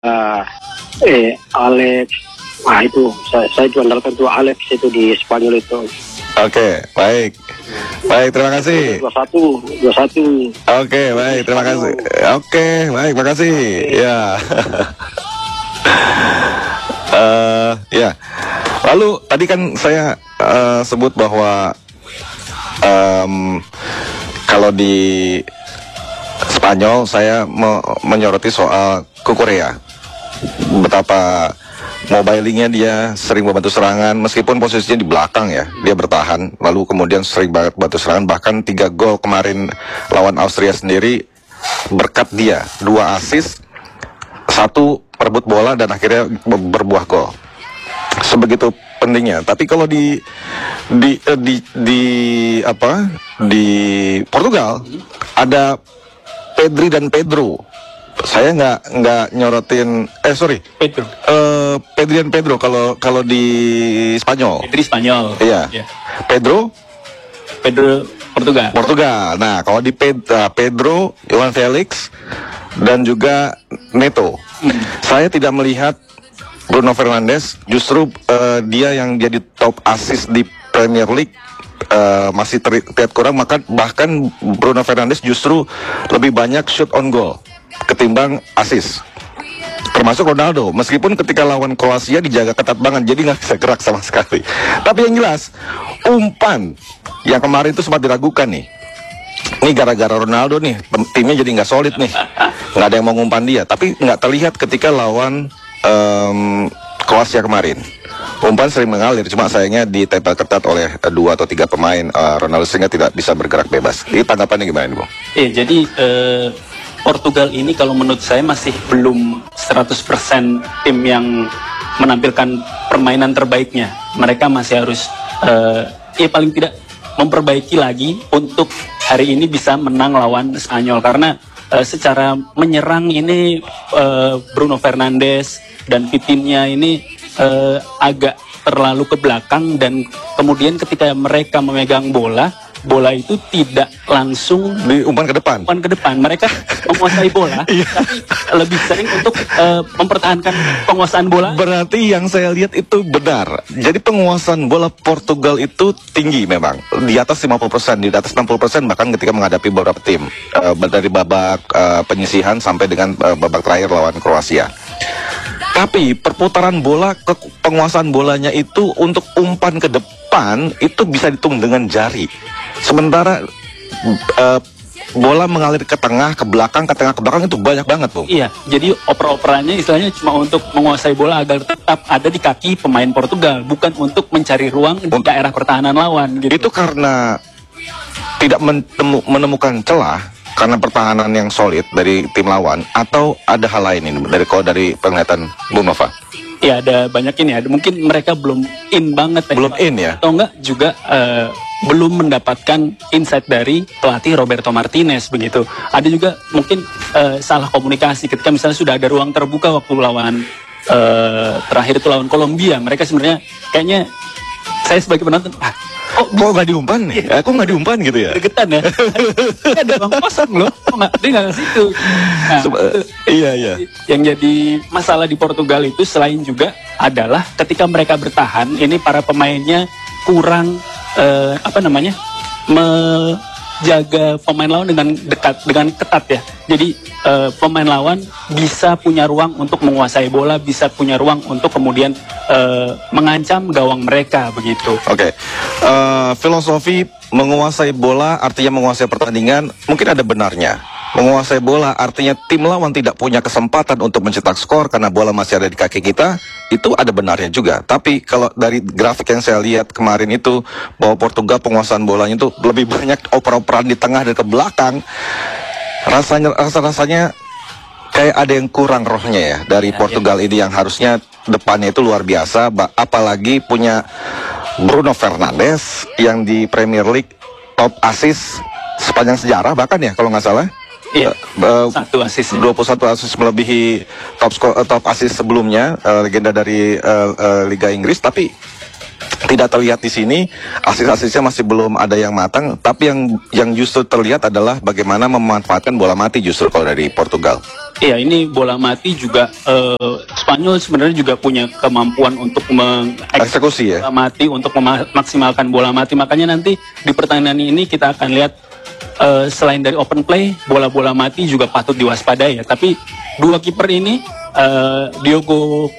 Alex. Nah itu saya itu andalkan tuh Alex itu di Spanyol itu. Oke, baik. Baik, terima kasih. 21. Oke, baik, terima kasih. Oke, baik, makasih. Ya. Ya. Lalu tadi kan saya sebut bahwa kalau di Spanyol saya menyoroti soal Cucurella. Betapa mobilingnya dia sering membantu serangan meskipun posisinya di belakang ya, dia bertahan lalu kemudian sering banget bantu serangan, bahkan 3 gol kemarin lawan Austria sendiri berkat dia, 2 assist, 1 perebut bola dan akhirnya berbuah gol. Sebegitu pentingnya. Tapi kalau di Portugal ada Pedri dan Pedro. Saya nggak nyorotin Pedro. Pedri dan Pedro kalau di Spanyol. Pedri Spanyol. Iya. Yeah. Pedro Portugal. Nah, kalau di Pedro, João Felix dan juga Neto. Saya tidak melihat Bruno Fernandes, justru dia yang jadi top assist di Premier League. Masih terlihat kurang, bahkan Bruno Fernandes justru lebih banyak shoot on goal ketimbang assist. Termasuk Ronaldo, meskipun ketika lawan Kroasia dijaga ketat banget, jadi nggak bisa gerak sama sekali. Tapi yang jelas, umpan yang kemarin itu sempat diragukan nih. Ini gara-gara Ronaldo nih, timnya jadi nggak solid nih, nggak ada yang mau ngumpan dia. Tapi nggak terlihat ketika lawan Kroasia kemarin. Umpan sering mengalir, cuma sayangnya ditempel ketat oleh 2 atau 3 pemain Ronaldo sehingga tidak bisa bergerak bebas. Ini tanggapannya gimana, Bung? Iya, jadi Portugal ini kalau menurut saya masih belum 100% tim yang menampilkan permainan terbaiknya. Mereka masih harus paling tidak memperbaiki lagi untuk hari ini bisa menang lawan Spanyol, karena secara menyerang ini Bruno Fernandes dan Vitinha ini agak terlalu ke belakang, dan kemudian ketika mereka memegang bola itu tidak langsung diumpan ke depan. Mereka menguasai bola, tapi lebih sering untuk mempertahankan penguasaan bola. Berarti yang saya lihat itu benar. Jadi penguasaan bola Portugal itu tinggi memang. Di atas 50%, di atas 60% bahkan ketika menghadapi beberapa tim. Dari babak penyisihan sampai dengan babak terakhir lawan Kroasia. Tapi perputaran bola, penguasaan bolanya itu untuk umpan ke depan itu bisa dihitung dengan jari. Sementara bola mengalir ke tengah, ke belakang, ke tengah, ke belakang itu banyak banget, Bung. Iya, jadi oper-operannya istilahnya cuma untuk menguasai bola agar tetap ada di kaki pemain Portugal, bukan untuk mencari ruang di daerah pertahanan lawan. Gitu. Itu karena tidak menemukan celah, karena pertahanan yang solid dari tim lawan, atau ada hal lain ini dari penglihatan Bung Nova? Iya, ada banyak ini. Ada mungkin mereka belum in banget. Belum in ya? Atau enggak juga belum mendapatkan insight dari pelatih Roberto Martinez begitu. Ada juga mungkin salah komunikasi ketika misalnya sudah ada ruang terbuka waktu lawan terakhir itu lawan Kolombia. Mereka sebenarnya kayaknya saya sebagai penonton, kok nggak diumpan nih? Kok nggak diumpan gitu ya? Gregetan ya. Ada ruang kosong loh. Dia nggak ke situ. Nah, iya. Yang jadi masalah di Portugal itu selain juga adalah ketika mereka bertahan, ini para pemainnya kurang menjaga pemain lawan dengan ketat ya. Jadi pemain lawan bisa punya ruang untuk menguasai bola, bisa punya ruang untuk kemudian mengancam gawang mereka begitu. Oke. Filosofi menguasai bola artinya menguasai pertandingan, mungkin ada benarnya. Menguasai bola artinya tim lawan tidak punya kesempatan untuk mencetak skor karena bola masih ada di kaki kita, itu ada benarnya juga. Tapi kalau dari grafik yang saya lihat kemarin itu, bahwa Portugal penguasaan bolanya itu lebih banyak oper-operan di tengah dan ke belakang, rasanya kayak ada yang kurang rohnya ya dari Portugal ini, yang harusnya depannya itu luar biasa, apalagi punya Bruno Fernandes yang di Premier League top assist sepanjang sejarah bahkan ya kalau nggak salah. Iya, 1 assist, 21 assist melebihi top assist sebelumnya, legenda dari Liga Inggris. Tapi tidak terlihat di sini, asis-asisnya masih belum ada yang matang, tapi yang justru terlihat adalah bagaimana memanfaatkan bola mati justru kalau dari Portugal. Iya, ini bola mati juga Spanyol sebenarnya juga punya kemampuan untuk Eksekusi ya. bola mati, untuk memaksimalkan bola mati. Makanya nanti di pertandingan ini kita akan lihat selain dari open play, bola-bola mati juga patut diwaspadai ya. Tapi dua kiper ini Diogo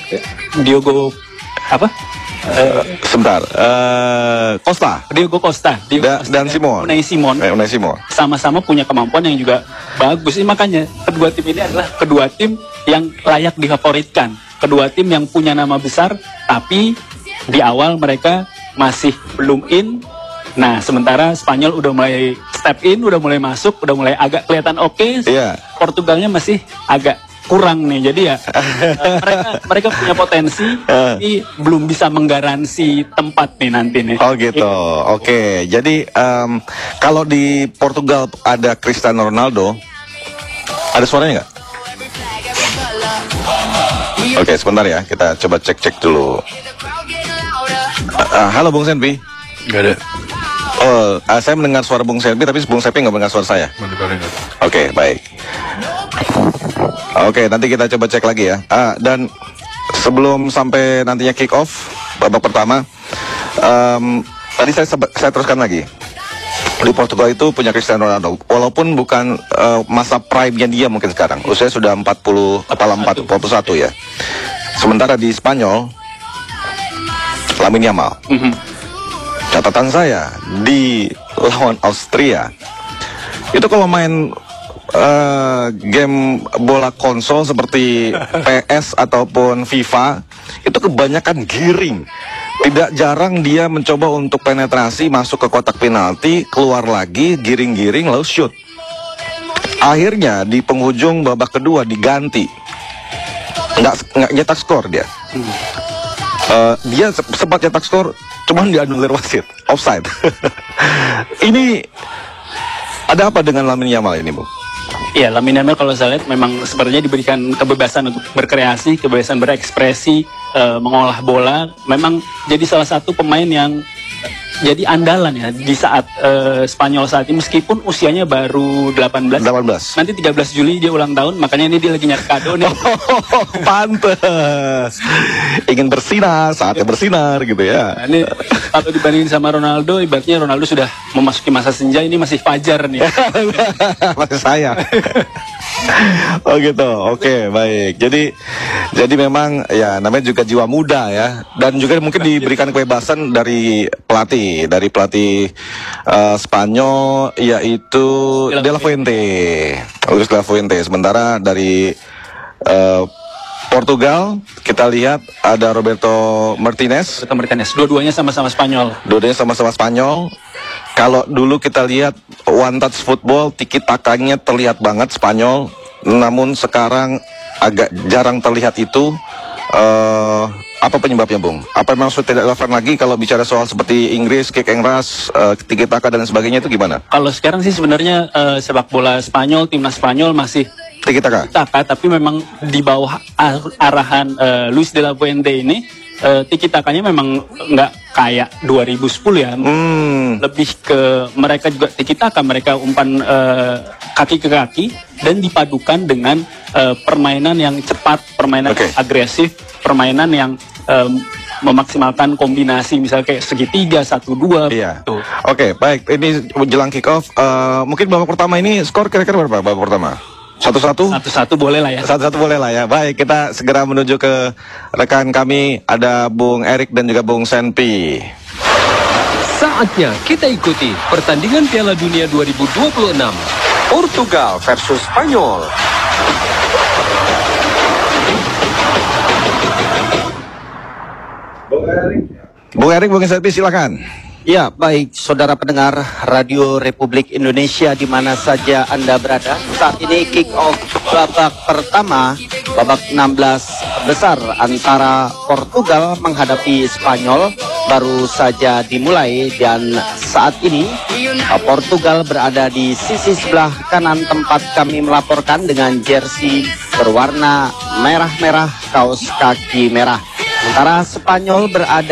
apa? Sebentar, Costa Diogo Costa, dan Simon. Unai Simon. Unai Simon. Sama-sama punya kemampuan yang juga bagus. Ini makanya kedua tim ini adalah kedua tim yang layak difavoritkan. Kedua tim yang punya nama besar, tapi di awal mereka masih belum in. Nah, sementara Spanyol udah mulai step in, udah mulai masuk, udah mulai agak kelihatan oke. Iya. Portugalnya masih agak kurang nih, jadi ya mereka punya potensi, tapi belum bisa menggaransi tempat nih nanti nih. Oh gitu, oke. Jadi kalau di Portugal ada Cristiano Ronaldo, ada suaranya nggak? Oke, sebentar ya, kita coba cek dulu. Halo Bung Senpi. Nggak ada. Oh, saya mendengar suara Bung Senpi, tapi Bung Senpi nggak mendengar suara saya. Oke, baik. Oke, nanti kita coba cek lagi ya. Dan sebelum sampai nantinya kick off babak pertama, tadi saya teruskan lagi. Di Portugal itu punya Cristiano Ronaldo, walaupun bukan masa prime-nya dia mungkin sekarang. Usia sudah 41 ya. Sementara di Spanyol, Lamine Yamal. Catatan saya di lawan Austria itu kalau main game bola konsol seperti PS ataupun FIFA itu kebanyakan giring. Tidak jarang dia mencoba untuk penetrasi masuk ke kotak penalti, keluar lagi, giring-giring lalu shoot. Akhirnya di penghujung babak kedua diganti. Nggak nyetak skor dia. Dia sempat nyetak skor, cuman dianulir wasit, offside. Ini ada apa dengan Lamine Yamal ini, Bu? Iya, Lamine Yamal kalau saya lihat memang sepertinya diberikan kebebasan untuk berkreasi, kebebasan berekspresi, mengolah bola. Memang jadi salah satu pemain yang jadi andalan ya di saat Spanyol saat ini, meskipun usianya baru 18. Nanti 13 Juli dia ulang tahun, makanya ini dia lagi nyari kado nih. Oh, pantes. Ingin bersinar, saatnya bersinar gitu ya. Nah, ini kalau dibandingin sama Ronaldo, ibaratnya Ronaldo sudah memasuki masa senja, ini masih fajar nih. Masih saya. Oh gitu, oke, baik. Jadi memang ya namanya juga jiwa muda ya, dan juga mungkin diberikan kebebasan dari pelatih Spanyol, yaitu De La Fuente, Luis De La Fuente. Sementara dari Portugal kita lihat ada Roberto Martinez. Dua-duanya sama-sama Spanyol. Kalau dulu kita lihat one touch football, tiki takanya terlihat banget Spanyol, namun sekarang agak jarang terlihat itu. Apa penyebabnya, Bung? Apa memang sudah tidak relevan lagi kalau bicara soal seperti Inggris, kick and rush, tiki taka dan sebagainya, itu gimana? Kalau sekarang sih sebenarnya sepak bola Spanyol, timnas Spanyol masih tiki taka, tapi memang di bawah arahan Luis de la Fuente ini, tiki takanya memang nggak kayak 2010 ya. Lebih ke mereka juga tiki taka, mereka umpan kaki ke kaki dan dipadukan dengan permainan yang cepat, permainan yang agresif, permainan yang memaksimalkan kombinasi misalnya kayak segitiga 1-2. Iya. Oke, baik. Ini jelang kick off. Mungkin babak pertama ini skor kira-kira berapa babak pertama? 1-1? 1-1 boleh lah ya. 1-1 boleh lah ya. Baik, kita segera menuju ke rekan kami, ada Bung Erik dan juga Bung Senpi. Saatnya kita ikuti pertandingan Piala Dunia 2026. Portugal versus Spanyol. Bung Erik, Bung Senpi, silakan. Ya, baik saudara pendengar Radio Republik Indonesia di mana saja Anda berada. Saat ini kick off babak pertama, babak 16 besar antara Portugal menghadapi Spanyol baru saja dimulai, dan saat ini Portugal berada di sisi sebelah kanan tempat kami melaporkan dengan jersey berwarna merah-merah, kaos kaki merah. Sementara Spanyol berada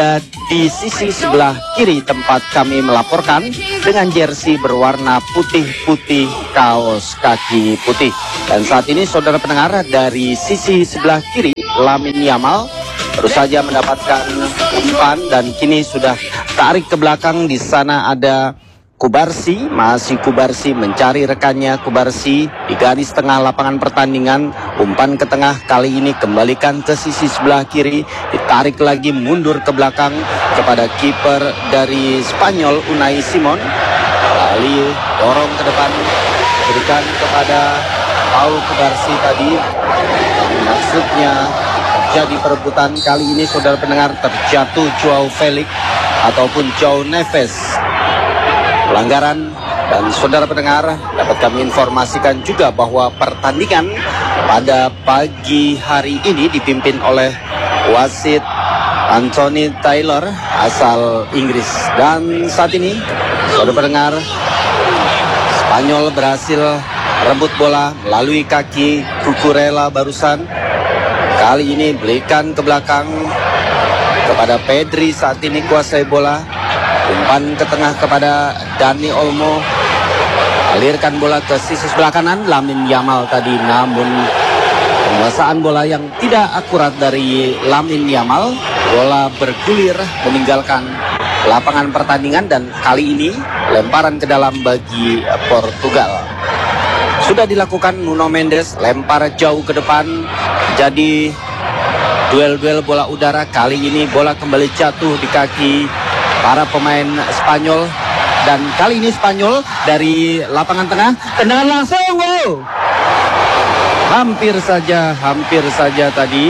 di sisi sebelah kiri tempat kami melaporkan dengan jersey berwarna putih-putih, kaos kaki putih. Dan saat ini saudara pendengar, dari sisi sebelah kiri Lamine Yamal baru saja mendapatkan umpan dan kini sudah tarik ke belakang. Di sana ada Kubarsi, masih Kubarsi mencari rekannya. Kubarsi di garis tengah lapangan pertandingan, umpan ke tengah, kali ini kembalikan ke sisi sebelah kiri, ditarik lagi mundur ke belakang kepada kiper dari Spanyol Unai Simon, kali dorong ke depan, berikan kepada Paul Kubarsi tadi. Maksudnya terjadi perebutan, kali ini saudara pendengar terjatuh Joao Felix ataupun Joao Neves. Pelanggaran. Dan saudara pendengar, dapat kami informasikan juga bahwa pertandingan pada pagi hari ini dipimpin oleh wasit Anthony Taylor asal Inggris. Dan saat ini saudara pendengar, Spanyol berhasil rebut bola melalui kaki Cucurella barusan. Kali ini berikan ke belakang kepada Pedri, saat ini kuasai bola. Umpan ke tengah kepada Dani Olmo, alirkan bola ke sisi sebelah kanan Lamine Yamal tadi, namun penguasaan bola yang tidak akurat dari Lamine Yamal, bola bergulir meninggalkan lapangan pertandingan dan kali ini lemparan ke dalam bagi Portugal. Sudah dilakukan Nuno Mendes, lempar jauh ke depan, jadi duel-duel bola udara. Kali ini bola kembali jatuh di kaki para pemain Spanyol, dan kali ini Spanyol dari lapangan tengah, tendangan langsung, wow! Hampir saja tadi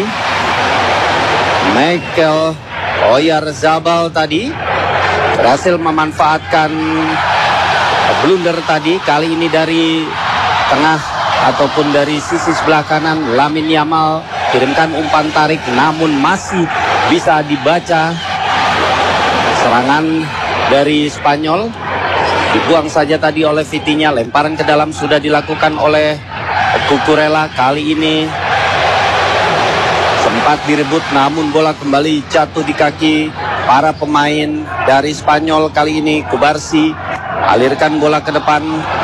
Michael Oyarzabal tadi berhasil memanfaatkan blunder tadi. Kali ini dari tengah ataupun dari sisi sebelah kanan Lamine Yamal kirimkan umpan tarik, namun masih bisa dibaca. Serangan dari Spanyol dibuang saja tadi oleh Vitinha. Lemparan ke dalam sudah dilakukan oleh Cucurella. Kali ini sempat direbut, namun bola kembali jatuh di kaki para pemain dari Spanyol. Kali ini Kubarsi alirkan bola ke depan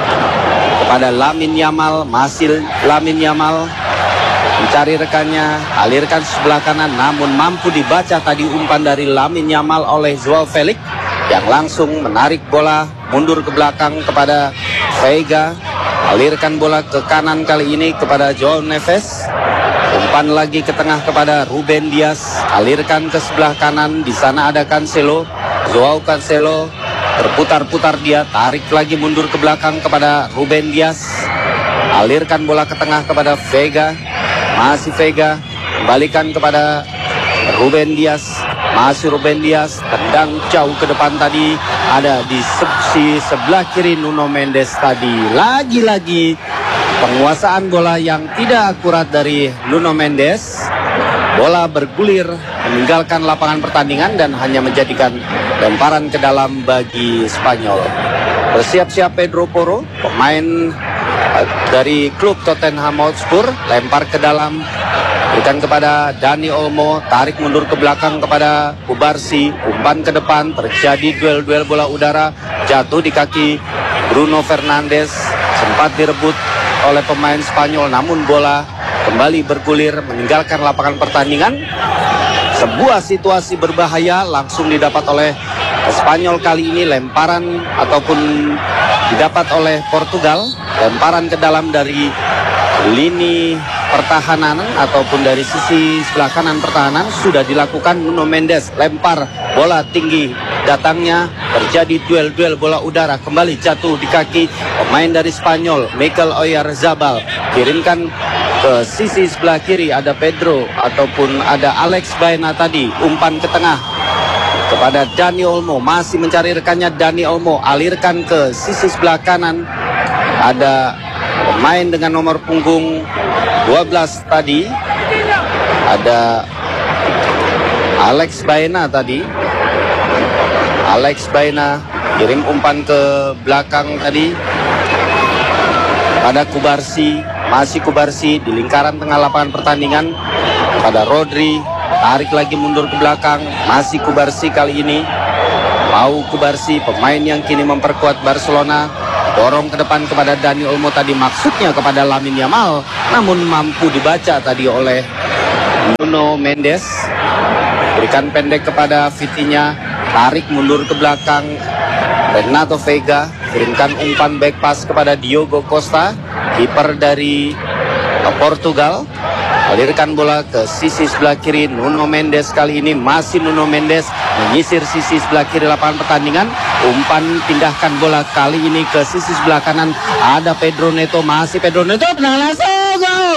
kepada Lamine Yamal. Masih Lamine Yamal mencari rekannya, alirkan sebelah kanan, namun mampu dibaca tadi umpan dari Lamine Yamal oleh Joao Felix yang langsung menarik bola mundur ke belakang kepada Veiga. Alirkan bola ke kanan kali ini kepada Joao Neves. Umpan lagi ke tengah kepada Ruben Dias. Alirkan ke sebelah kanan, di sana ada Cancelo. Joao Cancelo terputar-putar dia, tarik lagi mundur ke belakang kepada Ruben Dias. Alirkan bola ke tengah kepada Veiga. Masih Veiga, kembalikan kepada Ruben Dias. Masih Ruben Dias, tendang jauh ke depan tadi. Ada di sisi sebelah kiri Nuno Mendes tadi. Lagi-lagi penguasaan bola yang tidak akurat dari Nuno Mendes. Bola bergulir meninggalkan lapangan pertandingan dan hanya menjadikan lemparan ke dalam bagi Spanyol. Bersiap-siap Pedro Porro, pemain dari klub Tottenham Hotspur, lempar ke dalam, berikan kepada Dani Olmo, tarik mundur ke belakang kepada Kubarsi, umpan ke depan, terjadi duel-duel bola udara, jatuh di kaki Bruno Fernandes, sempat direbut oleh pemain Spanyol, namun bola kembali bergulir meninggalkan lapangan pertandingan. Sebuah situasi berbahaya langsung didapat oleh Spanyol kali ini, lemparan ataupun didapat oleh Portugal, lemparan ke dalam dari lini pertahanan ataupun dari sisi sebelah kanan pertahanan sudah dilakukan Nuno Mendes, lempar bola tinggi datangnya, terjadi duel-duel bola udara, kembali jatuh di kaki pemain dari Spanyol Michael Oyarzabal, kirimkan ke sisi sebelah kiri, ada Pedro ataupun ada Alex Baena tadi, umpan ke tengah kepada Dani Olmo, masih mencari rekannya Dani Olmo, alirkan ke sisi sebelah kanan, ada pemain dengan nomor punggung 12 tadi, ada Alex Baena tadi. Alex Baena kirim umpan ke belakang tadi pada Kubarsi, masih Kubarsi di lingkaran tengah lapangan pertandingan pada Rodri. tarik lagi mundur ke belakang, masih Kubarsi kali ini. Pau Kubarsi, pemain yang kini memperkuat Barcelona, dorong ke depan kepada Dani Olmo tadi, maksudnya kepada Lamine Yamal, namun mampu dibaca tadi oleh Nuno Mendes. Berikan pendek kepada Vitinha, tarik mundur ke belakang Renato Veiga, kirimkan umpan back pass kepada Diogo Costa, kiper dari Portugal. Alirkan bola ke sisi sebelah kiri, Nuno Mendes kali ini masih Nuno Mendes menyisir sisi sebelah kiri lapangan pertandingan. Umpan pindahkan bola kali ini ke sisi sebelah kanan, ada Pedro Neto, masih Pedro Neto, tendangan langsung, gol!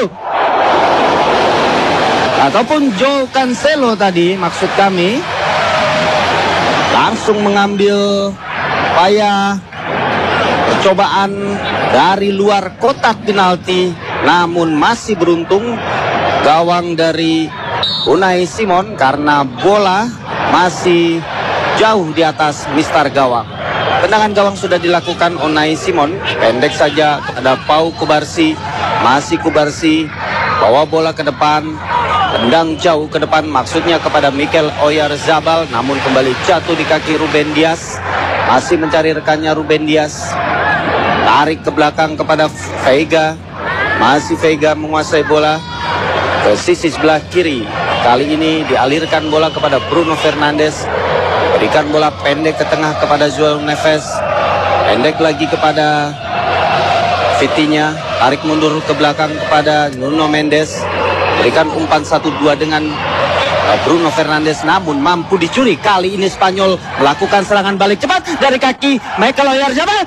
Ataupun Joao Cancelo tadi maksud kami, langsung mengambil upaya percobaan dari luar kotak penalti, namun masih beruntung gawang dari Unai Simon karena bola masih jauh di atas mistar gawang. Tendangan gawang sudah dilakukan Unai Simon, pendek saja kepada Pau Kubarsi, masih Kubarsi, bawa bola ke depan, tendang jauh ke depan, maksudnya kepada Mikel Oyarzabal, namun kembali jatuh di kaki Ruben Dias. Masih mencari rekannya Ruben Dias, tarik ke belakang kepada Veiga, masih Veiga menguasai bola ke sisi sebelah kiri. Kali ini dialirkan bola kepada Bruno Fernandes, berikan bola pendek ke tengah kepada Joao Neves, pendek lagi kepada Vitinha, tarik mundur ke belakang kepada Nuno Mendes, berikan umpan 1-2 dengan Bruno Fernandes, namun mampu dicuri. Kali ini Spanyol melakukan serangan balik cepat dari kaki Mikel Oyarzabal.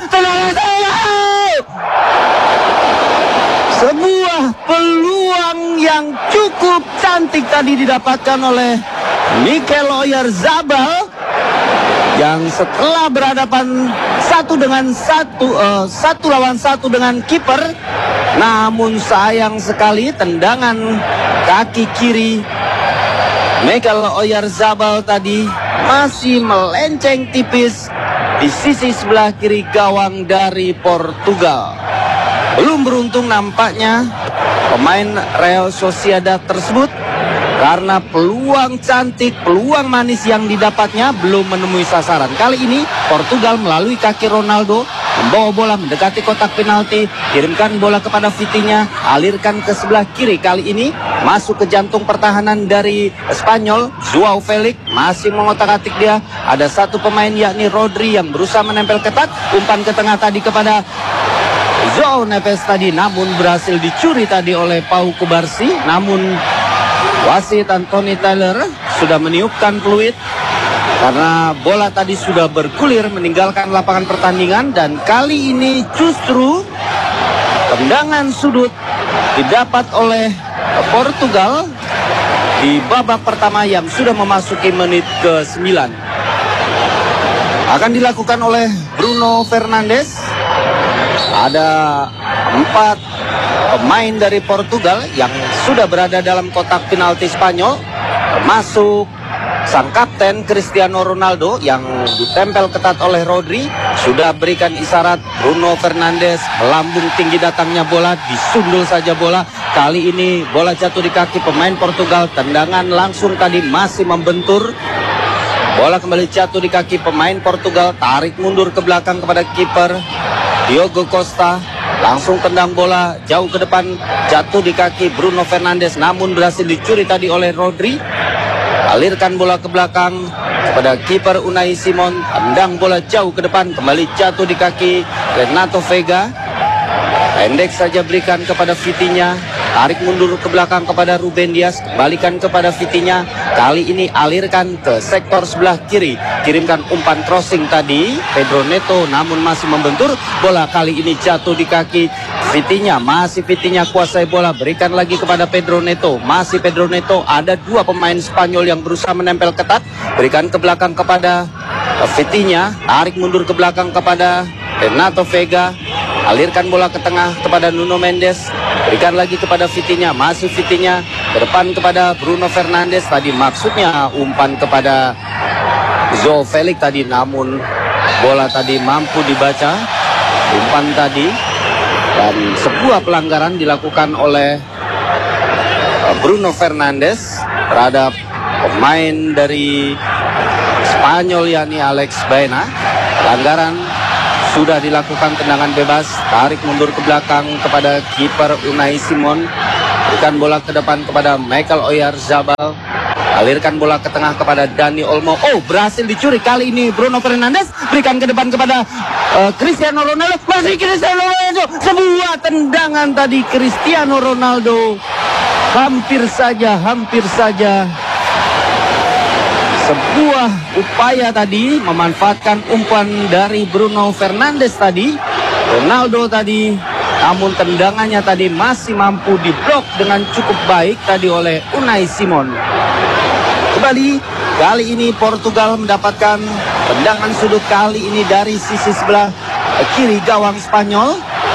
Sebuah peluang yang cukup cantik tadi didapatkan oleh Mikel Oyarzabal, yang setelah berhadapan satu lawan satu dengan kiper, namun sayang sekali tendangan kaki kiri Mikel Oyarzabal tadi masih melenceng tipis di sisi sebelah kiri gawang dari Portugal. Belum beruntung nampaknya pemain Real Sociedad tersebut, karena peluang cantik, peluang manis yang didapatnya belum menemui sasaran. Kali ini Portugal melalui kaki Ronaldo membawa bola mendekati kotak penalti, kirimkan bola kepada Vitinha, alirkan ke sebelah kiri. Kali ini masuk ke jantung pertahanan dari Spanyol, Joao Felix masih mengotak-atik dia. Ada satu pemain yakni Rodri yang berusaha menempel ketat, umpan ke tengah tadi kepada Joao Neves tadi, namun berhasil dicuri tadi oleh Pau Kubarsi. Namun wasit Anthony Taylor sudah meniupkan peluit karena bola tadi sudah bergulir meninggalkan lapangan pertandingan. Dan kali ini justru tendangan sudut didapat oleh Portugal di babak pertama yang sudah memasuki menit ke-9. Akan dilakukan oleh Bruno Fernandes. Ada 4 pemain dari Portugal yang sudah berada dalam kotak penalti Spanyol, termasuk sang kapten Cristiano Ronaldo yang ditempel ketat oleh Rodri. Sudah berikan isyarat Bruno Fernandes, melambung tinggi datangnya bola, disundul saja bola. Kali ini bola jatuh di kaki pemain Portugal, tendangan langsung tadi masih membentur. Bola kembali jatuh di kaki pemain Portugal, tarik mundur ke belakang kepada kiper Diogo Costa, langsung tendang bola jauh ke depan, jatuh di kaki Bruno Fernandes, namun berhasil dicuri tadi oleh Rodri. Alirkan bola ke belakang kepada kiper Unai Simon, tendang bola jauh ke depan, kembali jatuh di kaki Renato Veiga. Pendek saja berikan kepada Vitinha, tarik mundur ke belakang kepada Ruben Dias, kembalikan kepada Vitinha. Kali ini alirkan ke sektor sebelah kiri, kirimkan umpan crossing tadi Pedro Neto, namun masih membentur. Bola kali ini jatuh di kaki Vitinha, masih Vitinha kuasai bola, berikan lagi kepada Pedro Neto, masih Pedro Neto. Ada 2 pemain Spanyol yang berusaha menempel ketat, berikan ke belakang kepada Vitinha, tarik mundur ke belakang kepada Renato Veiga, alirkan bola ke tengah kepada Nuno Mendes, berikan lagi kepada Vitinha, masih Vitinha, ke depan kepada Bruno Fernandes. Tadi maksudnya umpan kepada Joao Felix tadi, namun bola tadi mampu dibaca umpan tadi, dan sebuah pelanggaran dilakukan oleh Bruno Fernandes terhadap pemain dari Spanyol yakni Alex Baena. Pelanggaran sudah dilakukan, tendangan bebas, tarik mundur ke belakang kepada kiper Unai Simon. Berikan bola ke depan kepada Michael Oyarzabal. Alirkan bola ke tengah kepada Dani Olmo. Oh, berhasil dicuri kali ini Bruno Fernandes. Berikan ke depan kepada Cristiano Ronaldo. Masih Cristiano Ronaldo. Sebuah tendangan tadi Cristiano Ronaldo. Hampir saja. Sebuah upaya tadi memanfaatkan umpan dari Bruno Fernandes tadi. Ronaldo tadi, namun tendangannya tadi masih mampu diblok dengan cukup baik tadi oleh Unai Simon. Kembali, kali ini Portugal mendapatkan tendangan sudut kali ini dari sisi sebelah kiri gawang Spanyol.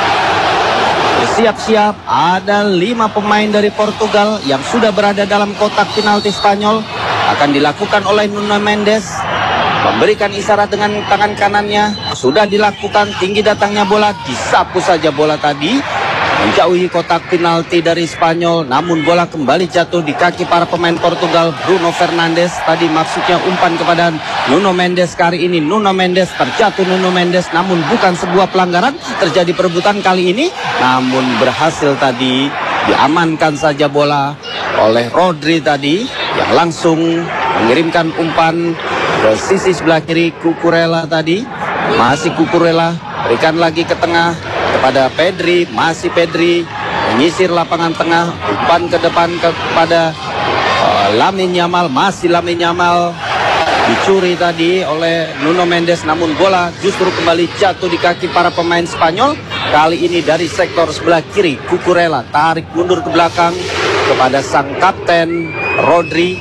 Bersiap-siap, ada 5 pemain dari Portugal yang sudah berada dalam kotak penalti Spanyol. Akan dilakukan oleh Nuno Mendes, memberikan isyarat dengan tangan kanannya. Sudah dilakukan, tinggi datangnya bola, disapu saja bola tadi, menjauhi kotak penalti dari Spanyol. Namun bola kembali jatuh di kaki para pemain Portugal. Bruno Fernandes tadi maksudnya umpan kepada Nuno Mendes. Kali ini Nuno Mendes, terjatuh Nuno Mendes, namun bukan sebuah pelanggaran. Terjadi perebutan kali ini, namun berhasil tadi diamankan saja bola oleh Rodri tadi, yang langsung mengirimkan umpan ke sisi sebelah kiri. Cucurella tadi, masih Cucurella, berikan lagi ke tengah kepada Pedri, masih Pedri menyisir lapangan tengah, umpan ke depan kepada Lamine Yamal, masih Lamine Yamal, dicuri tadi oleh Nuno Mendes, namun bola justru kembali jatuh di kaki para pemain Spanyol. Kali ini dari sektor sebelah kiri, Cucurella tarik mundur ke belakang kepada sang kapten Rodri.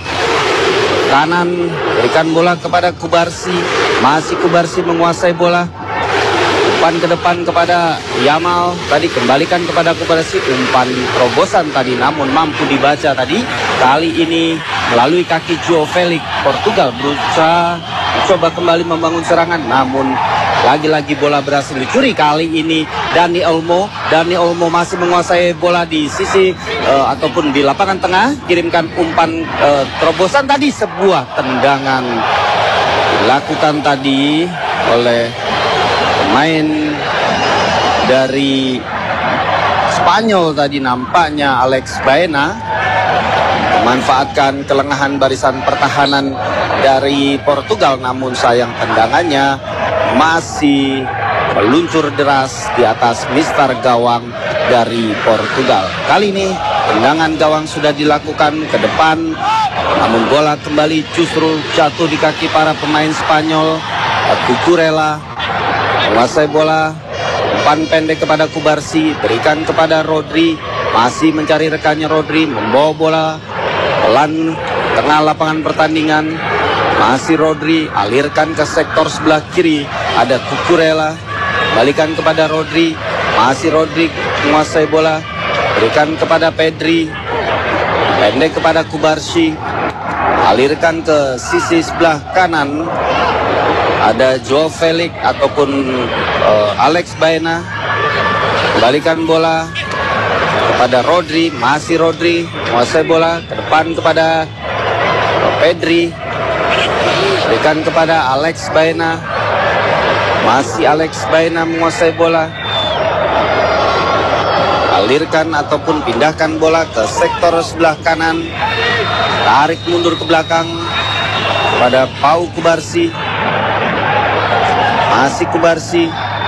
Kanan, berikan bola kepada Kubarsi, masih Kubarsi menguasai bola. Umpan ke depan kepada Yamal, tadi kembalikan kepada Kubarsi. Umpan terobosan tadi, namun mampu dibaca tadi. Kali ini melalui kaki Joao Felix. Portugal berusaha mencoba kembali membangun serangan, namun lagi-lagi bola berhasil dicuri. Kali ini Dani Olmo masih menguasai bola di sisi ataupun di lapangan tengah. Kirimkan umpan terobosan tadi, sebuah tendangan dilakukan tadi oleh pemain dari Spanyol tadi, nampaknya Alex Baena, memanfaatkan kelengahan barisan pertahanan dari Portugal. Namun sayang tendangannya masih meluncur deras di atas mistar gawang dari Portugal. Kali ini tendangan gawang sudah dilakukan ke depan, namun bola kembali justru jatuh di kaki para pemain Spanyol. Cucurella menguasai bola, umpan pendek kepada Kubarsi, berikan kepada Rodri, masih mencari rekannya. Rodri membawa bola pelan tengah lapangan pertandingan, masih Rodri, alirkan ke sektor sebelah kiri, ada Cucurella, balikan kepada Rodri, masih Rodri menguasai bola, berikan kepada Pedri, pendek kepada Kubarsi, alirkan ke sisi sebelah kanan, ada Joao Felix ataupun Alex Baena, balikan bola kepada Rodri, masih Rodri menguasai bola, ke depan kepada Pedri, berikan kepada Alex Baena, masih Alex Baena menguasai bola, alirkan ataupun pindahkan bola ke sektor sebelah kanan, tarik mundur ke belakang pada Pau Kubarsi, masih Kubarsi,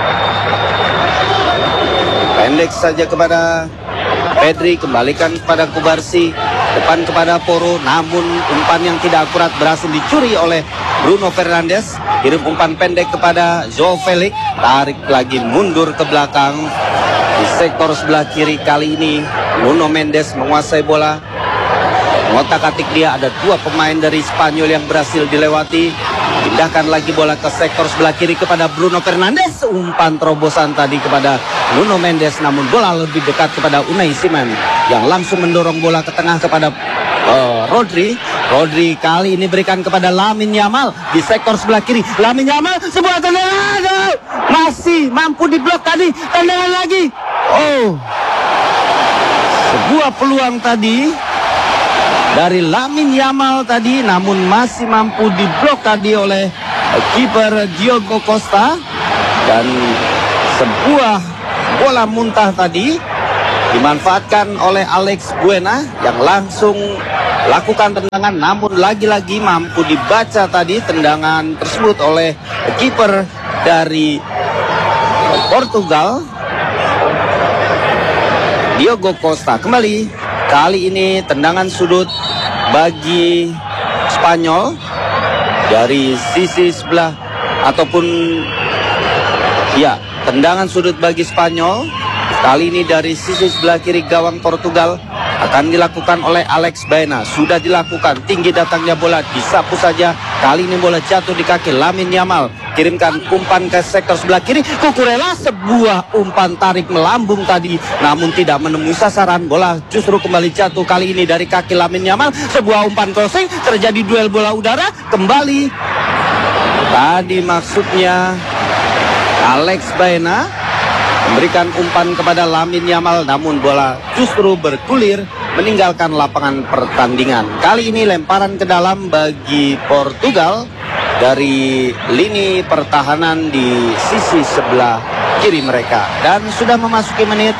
pendek saja kepada Pedri, kembalikan kepada Kubarsi, depan kepada Porro, namun umpan yang tidak akurat berhasil dicuri oleh Bruno Fernandes. Kirim umpan pendek kepada Joao Felix, tarik lagi mundur ke belakang di sektor sebelah kiri. Kali ini Nuno Mendes menguasai bola, ngotak-atik dia, ada 2 pemain dari Spanyol yang berhasil dilewati. Pindahkan lagi bola ke sektor sebelah kiri kepada Bruno Fernandes. Umpan terobosan tadi kepada Nuno Mendes, namun bola lebih dekat kepada Unai Simon yang langsung mendorong bola ke tengah kepada Rodri. Rodri kali ini berikan kepada Lamine Yamal di sektor sebelah kiri. Lamine Yamal, sebuah tendangan, masih mampu diblok tadi. Tendangan lagi. Oh, sebuah peluang tadi dari Lamine Yamal tadi, namun masih mampu diblok tadi oleh kiper Diogo Costa. Dan sebuah bola muntah tadi dimanfaatkan oleh Alex Baena yang langsung lakukan tendangan, namun lagi-lagi mampu dibaca tadi tendangan tersebut oleh kiper dari Portugal, Diogo Costa. Kembali, kali ini tendangan sudut bagi Spanyol dari sisi sebelah, ataupun ya, tendangan sudut bagi Spanyol kali ini dari sisi sebelah kiri gawang Portugal akan dilakukan oleh Alex Baena. Sudah dilakukan, tinggi datangnya bola, disapu saja. Kali ini bola jatuh di kaki Lamine Yamal. Kirimkan umpan ke sektor sebelah kiri. Cucurella, sebuah umpan tarik melambung tadi, namun tidak menemui sasaran. Bola justru kembali jatuh kali ini dari kaki Lamine Yamal. Sebuah umpan crossing, terjadi duel bola udara. Kembali tadi maksudnya Alex Baena memberikan umpan kepada Lamine Yamal, namun bola justru bergulir meninggalkan lapangan pertandingan. Kali ini lemparan ke dalam bagi Portugal dari lini pertahanan di sisi sebelah kiri mereka. Dan sudah memasuki menit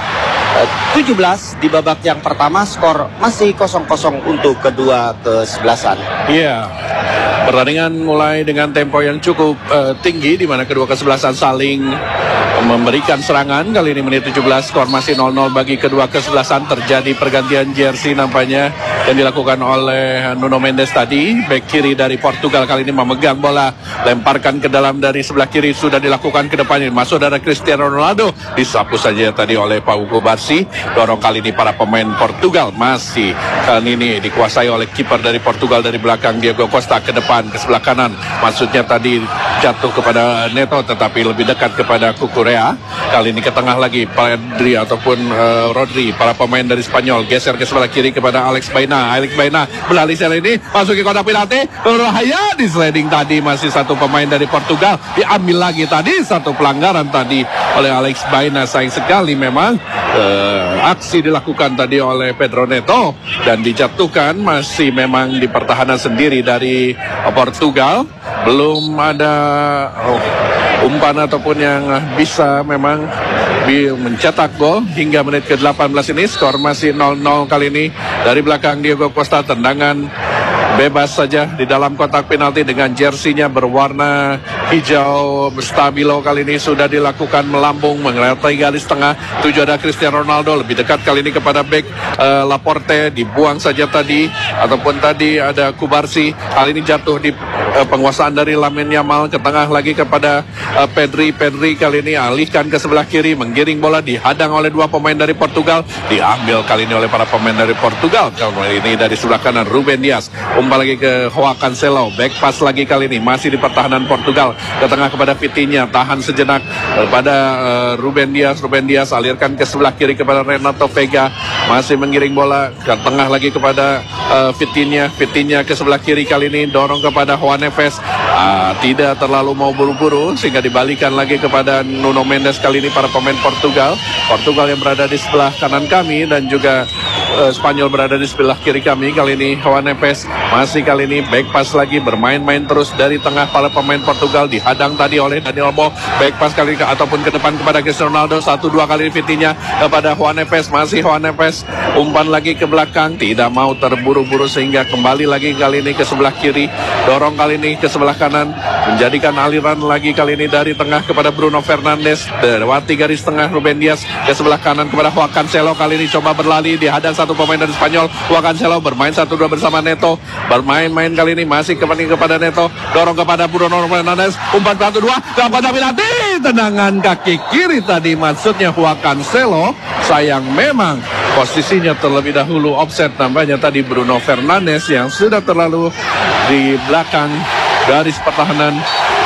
17 di babak yang pertama, skor masih 0-0 untuk kedua kesebelasan. Iya, pertandingan mulai dengan tempo yang cukup tinggi, di mana kedua kesebelasan saling memberikan serangan. Kali ini menit 17, skor masih 0-0 bagi kedua kesebelasan. Terjadi pergantian jersey nampaknya yang dilakukan oleh Nuno Mendes tadi. Bek kiri dari Portugal kali ini memegang bola, lemparkan ke dalam dari sebelah kiri, sudah dilakukan ke depannya. Masuk dari Cristiano Ronaldo, disapu saja tadi oleh Pau Kubarsi. Dorong kali ini para pemain Portugal, masih kali ini dikuasai oleh kiper dari Portugal dari belakang Diogo Costa ke depan ke sebelah kanan. Maksudnya tadi jatuh kepada Neto, tetapi lebih dekat kepada Cucurella. Kali ini ke tengah lagi Pedri ataupun Rodri, para pemain dari Spanyol geser ke sebelah kiri kepada Alex Baena. Alex Baena beralih kali ini masuk ke kotak penalti, berbahaya di sliding tadi, masih satu pemain dari Portugal, diambil lagi tadi, satu pelanggaran tadi oleh Alex Baena. Sayang sekali memang aksi dilakukan tadi oleh Pedro Neto dan dijatuhkan, masih memang di pertahanan sendiri dari Portugal. Belum ada umpan ataupun yang bisa memang mencetak gol hingga menit ke-18 ini. Skor masih 0-0 kali ini. Dari belakang Diogo Costa, tendangan bebas saja di dalam kotak penalti dengan jersinya berwarna hijau stabilo. Kali ini sudah dilakukan melambung mengerai garis tengah. Tujuh ada Cristiano Ronaldo, lebih dekat kali ini kepada bek Laporte, dibuang saja tadi, ataupun tadi ada Kubarsi. Kali ini jatuh di penguasaan dari Lamine Yamal, ke tengah lagi kepada Pedri. Pedri kali ini alihkan ke sebelah kiri, menggiring bola, dihadang oleh dua pemain dari Portugal, diambil kali ini oleh para pemain dari Portugal. Kali ini dari sebelah kanan Ruben Dias, umpan lagi ke Joao Cancelo, back pass lagi kali ini masih di pertahanan Portugal, ke tengah kepada Vitinha, tahan sejenak pada Ruben Dias. Ruben Dias alirkan ke sebelah kiri kepada Renato Vega, masih menggiring bola ke tengah lagi kepada Vitinha. Vitinha ke sebelah kiri kali ini dorong kepada Juan Neves, tidak terlalu mau buru-buru sehingga dibalikan lagi kepada Nuno Mendes. Kali ini para pemain Portugal yang berada di sebelah kanan kami, dan juga Spanyol berada di sebelah kiri kami. Kali ini Juan Neves masih kali ini back pass lagi, bermain-main terus dari tengah para pemain Portugal, dihadang tadi oleh Dani Olmo, back pass kali ini ataupun ke depan kepada Cristiano Ronaldo. 1-2 kali Vitinha kepada Juan Neves, masih Juan Neves, umpan lagi ke belakang, tidak mau terburu-buru sehingga kembali lagi kali ini ke sebelah kiri, dorong kali ini ke sebelah kanan, menjadikan aliran lagi kali ini dari tengah kepada Bruno Fernandes, lewati garis tengah Ruben Dias ke sebelah kanan kepada Joao Cancelo. Kali ini coba berlari, dihadang satu pemain dari Spanyol. Joao Cancelo bermain 1-2 bersama Neto, bermain-main kali ini masih kepada Neto, dorong kepada Bruno Fernandes, umpan 1-2 dalam kotak penalti, tendangan kaki kiri tadi maksudnya Joao Cancelo. Sayang memang posisinya terlebih dahulu offset, nampaknya tadi Bruno Fernandes yang sudah terlalu di belakang garis pertahanan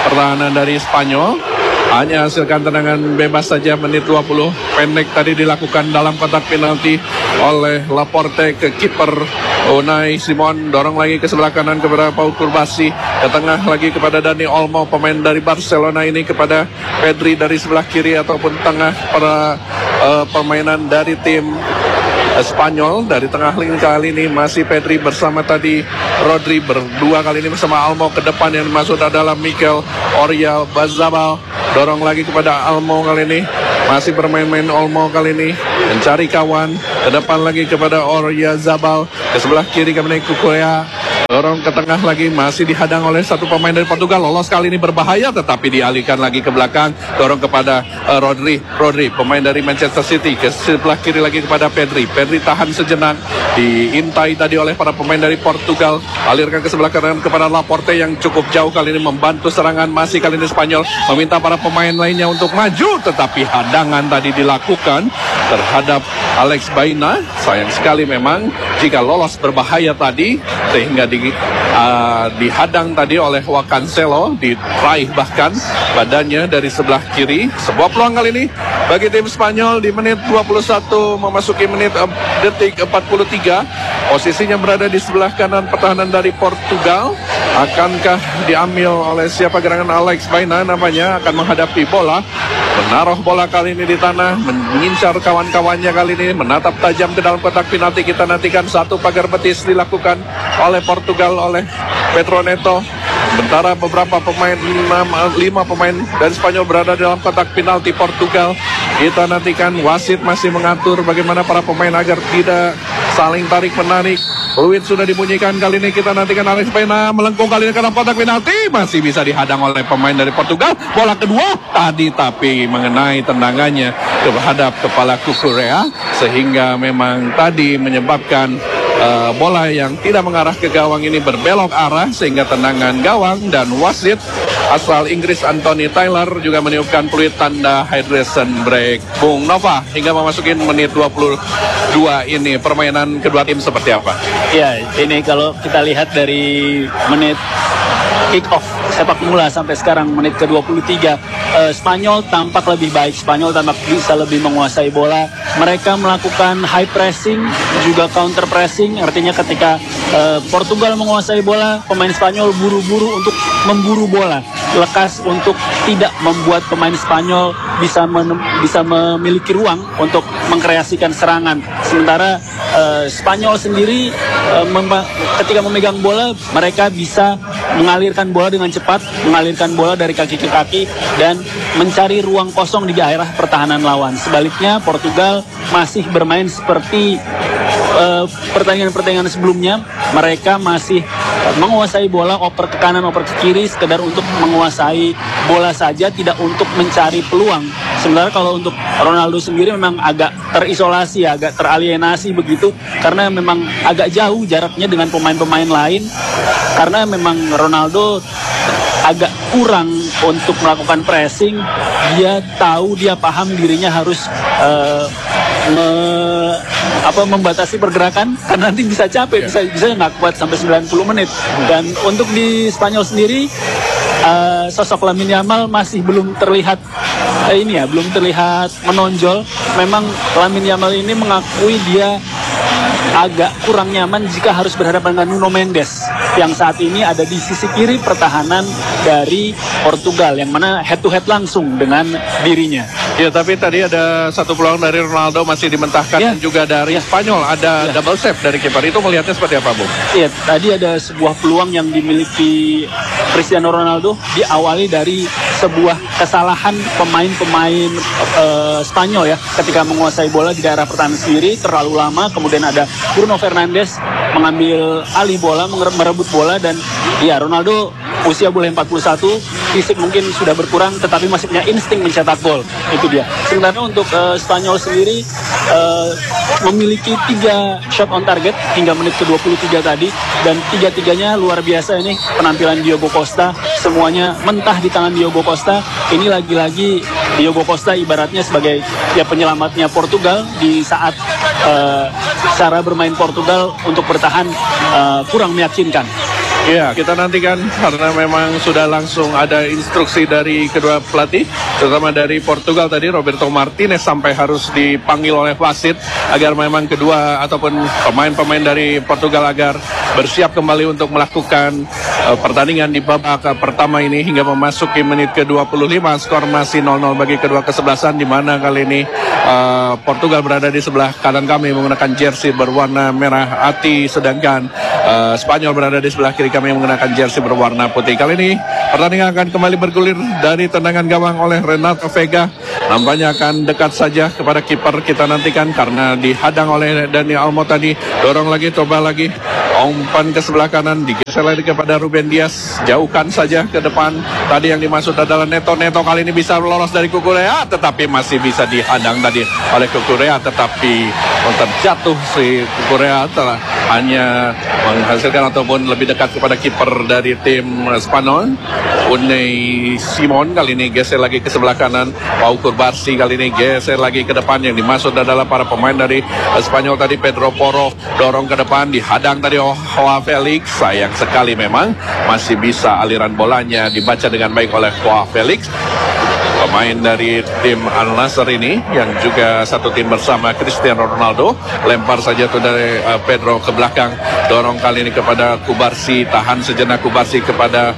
dari Spanyol. Hanya hasilkan tendangan bebas saja. Menit 20 pendek tadi dilakukan dalam kotak penalti oleh Laporte ke kiper Unai Simon, dorong lagi ke sebelah kanan kepada Pau Kubarsi, ke tengah lagi kepada Dani Olmo, pemain dari Barcelona ini, kepada Pedri dari sebelah kiri ataupun tengah para permainan dari tim Spanyol. Dari tengah lini kali ini masih Pedri bersama tadi Rodri, berdua kali ini bersama Almo. Ke depan yang masuk adalah Mikel Oyarzabal, dorong lagi kepada Almo kali ini, masih bermain-main Olmo kali ini, mencari kawan. Ke depan lagi kepada Oyarzabal, ke sebelah kiri kepada Kukurea, dorong ke tengah lagi, masih dihadang oleh satu pemain dari Portugal. Lolos kali ini berbahaya, tetapi dialihkan lagi ke belakang, dorong kepada Rodri, pemain dari Manchester City. Ke sebelah kiri lagi kepada Pedri tahan sejenak, diintai tadi oleh para pemain dari Portugal, alirkan ke sebelah kanan kepada Laporte yang cukup jauh kali ini membantu serangan. Masih kali ini Spanyol meminta para pemain lainnya untuk maju, tetapi hadangan tadi dilakukan terhadap Alex Baena. Sayang sekali memang jika lolos berbahaya tadi, sehingga dihadang tadi oleh Cancelo, diraih bahkan badannya dari sebelah kiri. Sebuah peluang kali ini bagi tim Spanyol di menit 21 memasuki menit detik 43. Posisinya berada di sebelah kanan pertahanan dari Portugal. Akankah diambil oleh siapa? Gerangan Alex Baena namanya, akan menghadapi bola, menaruh bola kali ini di tanah, mengincar kawan-kawannya kali ini, menatap tajam ke dalam kotak penalti. Kita nantikan satu pagar betis dilakukan oleh Portugal, oleh Pedro Neto. Sementara beberapa pemain, 5 pemain dari Spanyol berada dalam kotak penalti Portugal. Kita nantikan wasit masih mengatur bagaimana para pemain agar tidak saling tarik-menarik. Peluit sudah dibunyikan kali ini. Kita nantikan Alex Baena melengkung kali ini ke dalam kotak penalti, masih bisa dihadang oleh pemain dari Portugal. Bola kedua tadi tapi mengenai tendangannya terhadap kepala Kukurea, sehingga memang tadi menyebabkan bola yang tidak mengarah ke gawang ini berbelok arah, sehingga tendangan gawang. Dan wasit asal Inggris Anthony Taylor juga meniupkan peluit tanda hydration break. Bung Nova, hingga memasuki menit 22 ini permainan kedua tim seperti apa? Ya, ini kalau kita lihat dari menit kick off sepak bola sampai sekarang menit ke-23, Spanyol tampak lebih baik, Spanyol tampak bisa lebih menguasai bola. Mereka melakukan high pressing, juga counter pressing, artinya ketika Portugal menguasai bola, pemain Spanyol buru-buru untuk memburu bola, lekas untuk tidak membuat pemain Spanyol bisa memiliki ruang untuk mengkreasikan serangan. Sementara Spanyol sendiri ketika memegang bola, mereka bisa mengalirkan bola dengan cepat, mengalirkan bola dari kaki ke kaki dan mencari ruang kosong di daerah pertahanan lawan. Sebaliknya Portugal masih bermain seperti pertandingan-pertandingan sebelumnya. Mereka masih menguasai bola, oper ke kanan, oper ke kiri, sekedar untuk menguasai bola saja, tidak untuk mencari peluang. Sementara kalau untuk Ronaldo sendiri memang agak terisolasi, agak teralienasi begitu, karena memang agak jauh jaraknya dengan pemain-pemain lain, karena memang Ronaldo agak kurang untuk melakukan pressing. Dia tahu, dia paham dirinya harus membatasi pergerakan, karena nanti bisa capek, bisa nggak kuat sampai 90 menit. Dan untuk di Spanyol sendiri, sosok Lamine Yamal masih belum terlihat belum terlihat menonjol. Memang Lamine Yamal ini mengakui dia agak kurang nyaman jika harus berhadapan dengan Nuno Mendes yang saat ini ada di sisi kiri pertahanan dari Portugal, yang mana head to head langsung dengan dirinya. Ya, tapi tadi ada satu peluang dari Ronaldo masih dimentahkan, dan juga dari Spanyol ada double save dari kiper. Itu melihatnya seperti apa, Bung? Iya, tadi ada sebuah peluang yang dimiliki Cristiano Ronaldo, diawali dari sebuah kesalahan pemain-pemain Spanyol ya, ketika menguasai bola di daerah pertahanan sendiri terlalu lama. Kemudian ada Bruno Fernandes mengambil alih bola, merebut bola, dan ya Ronaldo usia boleh 41, fisik mungkin sudah berkurang, tetapi masih punya insting mencetak gol. Itu dia. Sementara untuk Spanyol sendiri memiliki 3 shot on target hingga menit ke-23 tadi, dan 3-3-nya luar biasa. Ini penampilan Diogo Costa, semuanya mentah di tangan Diogo Costa. Ini lagi-lagi Diogo Costa ibaratnya sebagai penyelamatnya Portugal di saat cara bermain Portugal untuk bertahan kurang meyakinkan. Ya, kita nantikan karena memang sudah langsung ada instruksi dari kedua pelatih, terutama dari Portugal tadi, Roberto Martinez sampai harus dipanggil oleh wasit agar memang kedua ataupun pemain-pemain dari Portugal agar bersiap kembali untuk melakukan pertandingan di babak pertama ini hingga memasuki menit ke-25. Skor masih 0-0 bagi kedua kesebelasan, di mana kali ini Portugal berada di sebelah kanan kami menggunakan jersey berwarna merah hati, sedangkan Spanyol berada di sebelah kiri kami menggunakan jersey berwarna putih. Kali ini pertandingan akan kembali bergulir dari tendangan gawang oleh Renato Vega. Nampaknya akan dekat saja kepada kiper, kita nantikan karena dihadang oleh Dani Olmo tadi. Dorong lagi, coba lagi, umpan ke sebelah kanan, digeser lagi kepada Ruben Dias, jauhkan saja ke depan. Tadi yang dimaksud adalah Neto kali ini bisa lolos dari Kukurea, tetapi masih bisa dihadang tadi oleh Kukurea, tetapi terjatuh si Kukurea telah hanya menghasilkan ataupun lebih dekat kepada kiper dari tim Spanyol, Unai Simon. Kali ini geser lagi ke sebelah kanan, Pau Kurbarsi kali ini geser lagi ke depan. Yang dimaksud adalah para pemain dari Spanyol tadi, Pedro Porro dorong ke depan, dihadang tadi Joao Felix. Sayang sekali memang masih bisa aliran bolanya dibaca dengan baik oleh Joao Felix, pemain dari tim Al Nassr ini yang juga satu tim bersama Cristiano Ronaldo. Lempar saja tuh dari Pedro ke belakang, dorong kali ini kepada Kubarsi, tahan sejenak Kubarsi kepada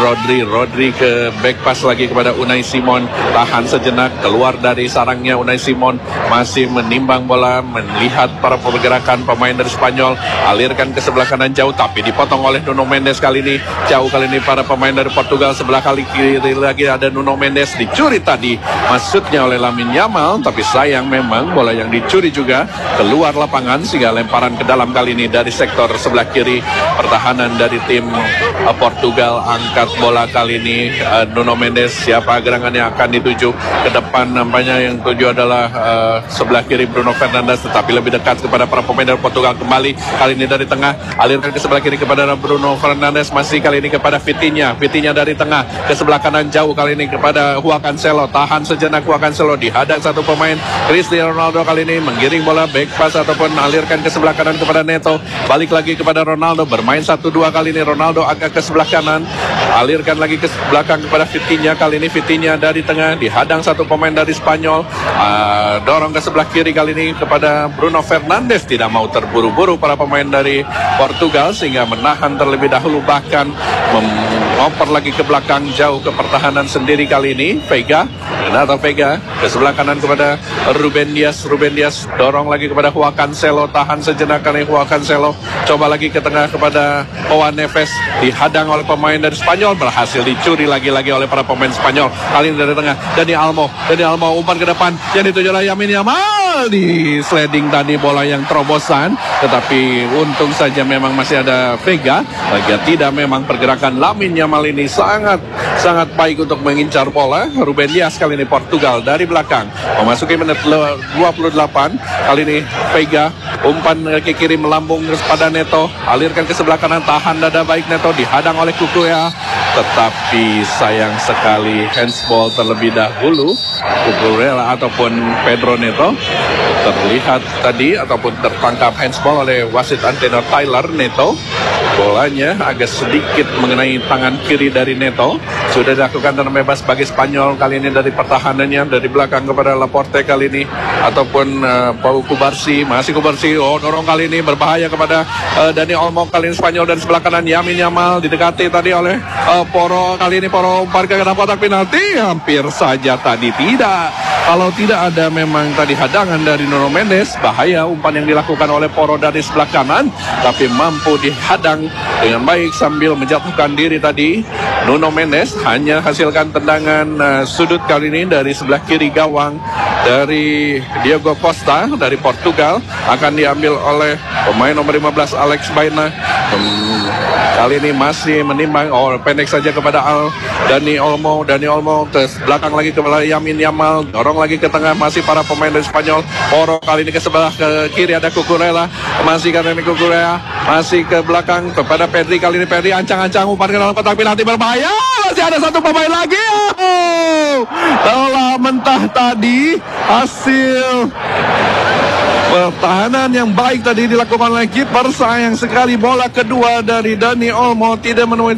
Rodri ke back pass lagi kepada Unai Simon, tahan sejenak, keluar dari sarangnya Unai Simon, masih menimbang bola, melihat para pergerakan pemain dari Spanyol, alirkan ke sebelah kanan jauh, tapi dipotong oleh Nuno Mendes. Kali ini jauh, kali ini para pemain dari Portugal. Sebelah kali kiri lagi ada Nuno Mendes, dicuri tadi maksudnya oleh Lamine Yamal, tapi sayang memang bola yang dicuri juga keluar lapangan sehingga lemparan ke dalam kali ini dari sektor sebelah kiri pertahanan dari tim Portugal. Angkat bola kali ini Nuno Mendes, siapa gerangan yang akan dituju ke depan, nampaknya yang tuju adalah sebelah kiri Bruno Fernandes, tetapi lebih dekat kepada para pemain dari Portugal. Kembali kali ini dari tengah, alirkan ke sebelah kiri kepada Bruno Fernandes, masih kali ini kepada Vitinha dari tengah ke sebelah kanan jauh, kali ini kepada Joao Cancelo, tahan sejenak Joao Cancelo, dihadang satu pemain Cristiano Ronaldo. Kali ini menggiring bola back pass ataupun alirkan ke sebelah kanan kepada Neto, balik lagi kepada Ronaldo, bermain 1-2. kali ini Ronaldo agak ke sebelah kanan, alirkan lagi ke belakang kepada Vitinha. Kali ini Vitinha dari tengah, dihadang satu pemain dari Spanyol, dorong ke sebelah kiri kali ini kepada Bruno Fernandes. Tidak mau terburu-buru para pemain dari Portugal sehingga menahan terlebih dahulu, bahkan ngoper lagi ke belakang jauh ke pertahanan sendiri. Kali ini Renato Vega ke sebelah kanan kepada Ruben Dias, dorong lagi kepada Joao Cancelo, tahan sejenak kali Joao Cancelo, coba lagi ke tengah kepada Joao Neves, dihadang oleh pemain dari Spanyol, berhasil dicuri lagi-lagi oleh para pemain Spanyol. Kali ini dari tengah Dani Olmo umpan ke depan, yang dituju oleh Lamine Yamal, di sliding tadi bola yang terobosan, tetapi untung saja memang masih ada Vega. Tidak, memang pergerakan Lamine Yamal ini sangat baik untuk mengincar bola. Ruben Dias kali ini Portugal dari belakang memasuki menit 28. Kali ini Vega umpan ke kiri melambung kepada Neto, alirkan ke sebelah kanan, tahan dada baik Neto, dihadang oleh Kukurea, tetapi sayang sekali handsball terlebih dahulu. Kukurea ataupun Pedro Neto terlihat tadi ataupun tertangkap handsball oleh wasit Antenor Tyler. Neto, bolanya agak sedikit mengenai tangan kiri dari Neto. Sudah dilakukan tendangan bebas bagi Spanyol kali ini dari pertahanannya, dari belakang kepada Laporte kali ini ataupun Pau Kubarsi, masih Kubarsi, dorong kali ini berbahaya kepada Dani Olmo. Kali ini Spanyol dari sebelah kanan, Lamine Yamal didekati tadi oleh Porro. Kali ini Porro umpan ke dalam kotak penalti, hampir saja tadi tidak. Kalau tidak ada memang tadi hadangan dari Nuno Mendes, bahaya umpan yang dilakukan oleh Porro dari sebelah kanan, tapi mampu dihadang dengan baik sambil menjatuhkan diri tadi. Nuno Mendes hanya hasilkan tendangan sudut kali ini dari sebelah kiri gawang dari Diogo Costa dari Portugal, akan diambil oleh pemain nomor 15 Alex Baena. Kali ini masih menimbang, pendek saja kepada Dani Olmo ke belakang lagi kepada Lamine Yamal, dorong lagi ke tengah, masih para pemain dari Spanyol. Porro kali ini ke sebelah ke kiri ada Kukurea, masih kali ini Kukurea, masih ke belakang kepada Pedri. Kali ini Pedri ancang-ancang umpan ke dalam kotak penalti, berbahaya, masih ada satu pemain lagi. Telah mentah tadi hasil Pertahanan yang baik tadi dilakukan oleh kiper. Sayang sekali bola kedua dari Dani Olmo tidak menemui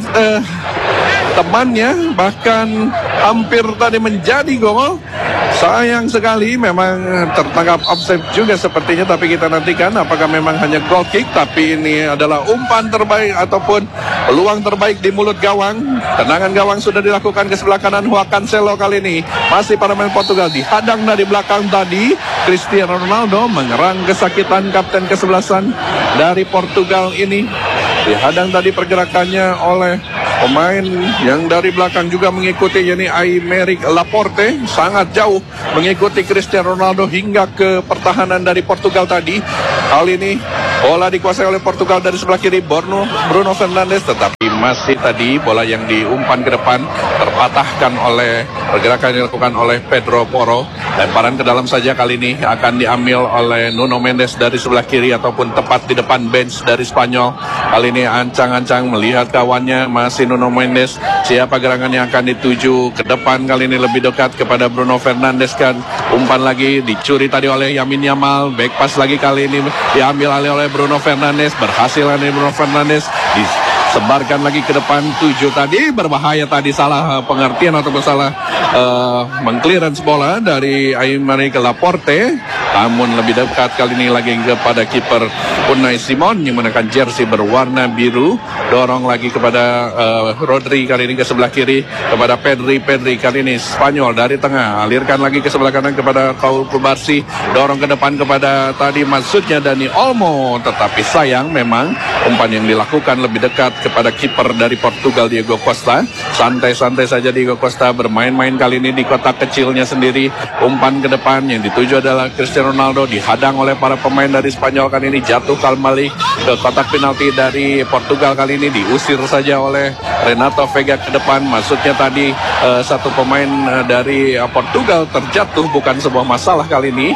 temannya, bahkan hampir tadi menjadi gol. Sayang sekali, memang tertangkap offside juga sepertinya, tapi kita nantikan apakah memang hanya goal kick, tapi ini adalah umpan terbaik ataupun peluang terbaik di mulut gawang. Tendangan gawang sudah dilakukan ke sebelah kanan. Joao Cancelo kali ini masih para pemain Portugal, dihadang dari belakang tadi. Cristiano Ronaldo menyerang kesakitan kapten kesebelasan dari Portugal ini. Dihadang tadi pergerakannya oleh pemain yang dari belakang juga mengikuti, yakni Aymeric Laporte, sangat jauh mengikuti Cristiano Ronaldo hingga ke pertahanan dari Portugal tadi. Kali ini bola dikuasai oleh Portugal dari sebelah kiri, Bruno Fernandes, tetapi masih tadi bola yang diumpan ke depan terpatahkan oleh pergerakan yang dilakukan oleh Pedro Porro. Lemparan ke dalam saja kali ini akan diambil oleh Nuno Mendes dari sebelah kiri ataupun tepat di depan bench dari Spanyol. Kali ini ancang-ancang melihat kawannya, masih Nuno Mendes. Siapa gerangan yang akan dituju ke depan kali ini, lebih dekat kepada Bruno Fernandes kan. Umpan lagi dicuri tadi oleh Lamine Yamal. Back pass lagi kali ini diambil alih oleh Bruno Fernandes. Berhasil ini Bruno Fernandes disebarkan lagi ke depan. 7 tadi berbahaya tadi, salah pengertian ataupun salah mengclearance bola dari Aymeric Laporte. Namun lebih dekat kali ini lagi kepada kiper Unai Simon yang menggunakan jersey berwarna biru. Dorong lagi kepada Rodri kali ini ke sebelah kiri kepada Pedri kali ini Spanyol dari tengah, alirkan lagi ke sebelah kanan kepada Paul Kubarsi. Dorong ke depan kepada tadi maksudnya Dani Olmo, tetapi sayang memang umpan yang dilakukan lebih dekat kepada kiper dari Portugal Diego Costa. Santai-santai saja Diego Costa bermain-main kali ini di kotak kecilnya sendiri. Umpan ke depan yang dituju adalah Cristiano Ronaldo, dihadang oleh para pemain dari Spanyol kali ini. Jatuh kembali ke kotak penalti dari Portugal kali ini, diusir saja oleh Renato Vega ke depan. Maksudnya tadi satu pemain dari Portugal terjatuh, bukan sebuah masalah kali ini.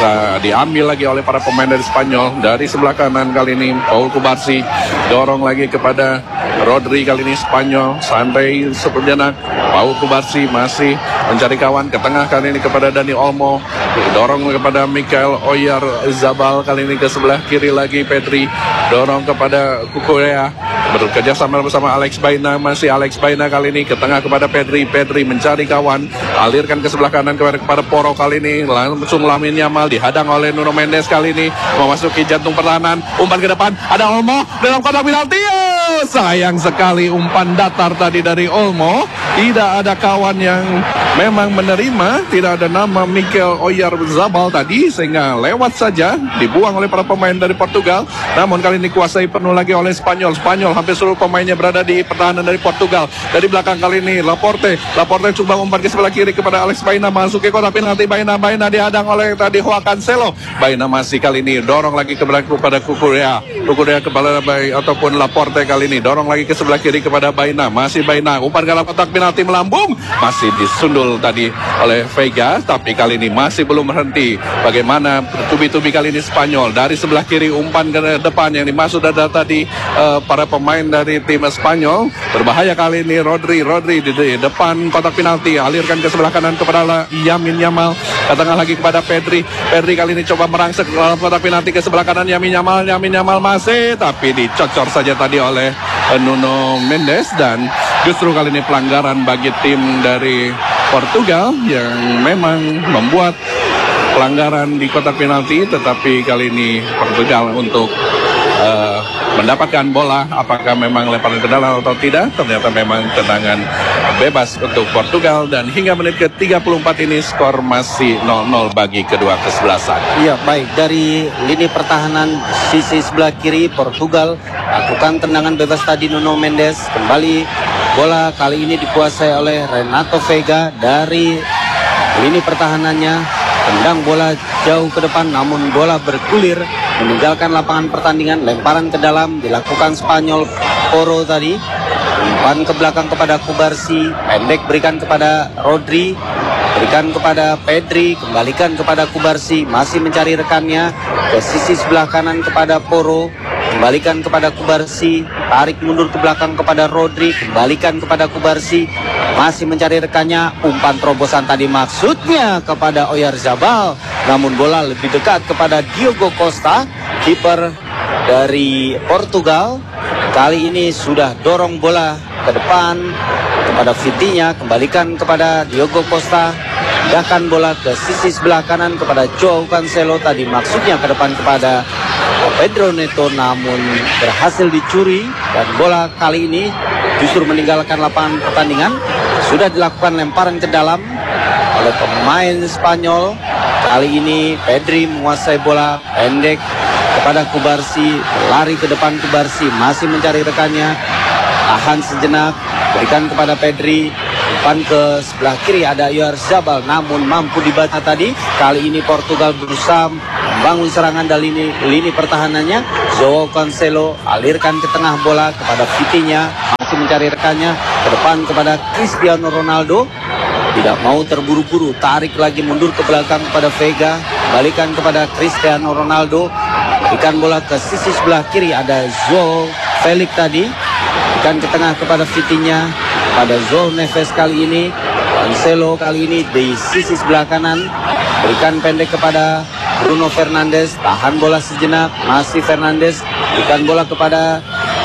Diambil lagi oleh para pemain dari Spanyol. Dari sebelah kanan kali ini Paul Kubarsi dorong lagi kepada Rodri kali ini Spanyol, santai sejenak. Paul Kubarsi masih mencari kawan ke tengah kali ini kepada Dani Olmo. Dorong kepada Michael Oyarzabal kali ini ke sebelah kiri lagi Pedri. Dorong kepada Cucurella, bekerja sama bersama Alex Baena. Masih Alex Baena kali ini ke tengah kepada Pedri mencari kawan, alirkan ke sebelah kanan kepada Porro kali ini. Langsung Lamine Yamal dihadang oleh Nuno Mendes kali ini, memasuki jantung pertahanan. Umpan ke depan, ada Olmo dalam kotak penalti. Sayang sekali umpan datar tadi dari Olmo. Tidak ada kawan yang memang menerima, tidak ada nama Michael Oyarzabal tadi, sehingga lewat saja, dibuang oleh para pemain dari Portugal. Namun kali ini kuasai penuh lagi oleh Spanyol. Hampir seluruh pemainnya berada di pertahanan dari Portugal. Dari belakang kali ini Laporte coba umpan ke sebelah kiri kepada Alex Baena, masuk ke kotak penalti. Baena dihadang oleh tadi Joao Cancelo. Baena masih kali ini dorong lagi kepada Cucurella kepada ataupun Laporte kali ini dorong lagi ke sebelah kiri kepada Baena. Masih Baena, umpan ke kotak penalti melambung, masih disundul tadi oleh Vega, tapi kali ini masih belum berhenti. Bagaimana tubi-tubi kali ini Spanyol dari sebelah kiri, umpan ke depan yang dimaksud ada tadi para pemain dari tim Spanyol. Berbahaya kali ini Rodri di depan kotak penalti, alirkan ke sebelah kanan kepada Lamine Yamal, ke tengah lagi kepada Pedri kali ini coba merangsek ke dalam kotak penalti ke sebelah kanan. Lamine Yamal masih, tapi dicocor saja tadi oleh Nuno Mendes. Dan justru kali ini pelanggaran bagi tim dari Portugal yang memang membuat pelanggaran di kotak penalti, tetapi kali ini Portugal untuk mendapatkan bola. Apakah memang lemparan ke dalam atau tidak? Ternyata memang tendangan bebas untuk Portugal, dan hingga menit ke-34 ini skor masih 0-0 bagi kedua kesebelasan. Iya, baik, dari lini pertahanan sisi sebelah kiri Portugal lakukan tendangan bebas tadi Nuno Mendes. Kembali bola kali ini dikuasai oleh Renato Vega dari lini pertahanannya. Tendang bola jauh ke depan, namun bola bergulir meninggalkan lapangan pertandingan. Lemparan ke dalam dilakukan Spanyol. Porro tadi umpan ke belakang kepada Kubarsi, pendek berikan kepada Rodri, berikan kepada Pedri, kembalikan kepada Kubarsi, masih mencari rekannya ke sisi sebelah kanan kepada Porro. kembalikan kepada Kubarsi, tarik mundur ke belakang kepada Rodri, kembalikan kepada Kubarsi, masih mencari rekannya, umpan terobosan tadi maksudnya kepada Oyarzabal, namun bola lebih dekat kepada Diogo Costa, kiper dari Portugal. Kali ini sudah dorong bola ke depan kepada Vitinha, kembalikan kepada Diogo Costa, pindahkan bola ke sisi sebelah kanan kepada Joao Cancelo, tadi maksudnya ke depan kepada Pedro Neto, namun berhasil dicuri dan bola kali ini justru meninggalkan lapangan pertandingan. Sudah dilakukan lemparan ke dalam oleh pemain Spanyol. Kali ini Pedri menguasai bola pendek kepada Kubarsi, lari ke depan Kubarsi, masih mencari rekannya, tahan sejenak, berikan kepada Pedri, umpan ke sebelah kiri ada Oyarzabal, namun mampu dibaca tadi. Kali ini Portugal berusaha membangun serangan dari lini pertahanannya. Joao Cancelo alirkan ke tengah bola kepada Vitinha, masih mencari rekannya, ke depan kepada Cristiano Ronaldo, tidak mau terburu-buru, tarik lagi mundur ke belakang kepada Vega, balikan kepada Cristiano Ronaldo, berikan bola ke sisi sebelah kiri ada Joao Felix tadi, berikan ke tengah kepada Vitinha, pada Joao Neves kali ini, Cancelo kali ini di sisi sebelah kanan, berikan pendek kepada Bruno Fernandes, tahan bola sejenak, masih Fernandes, berikan bola kepada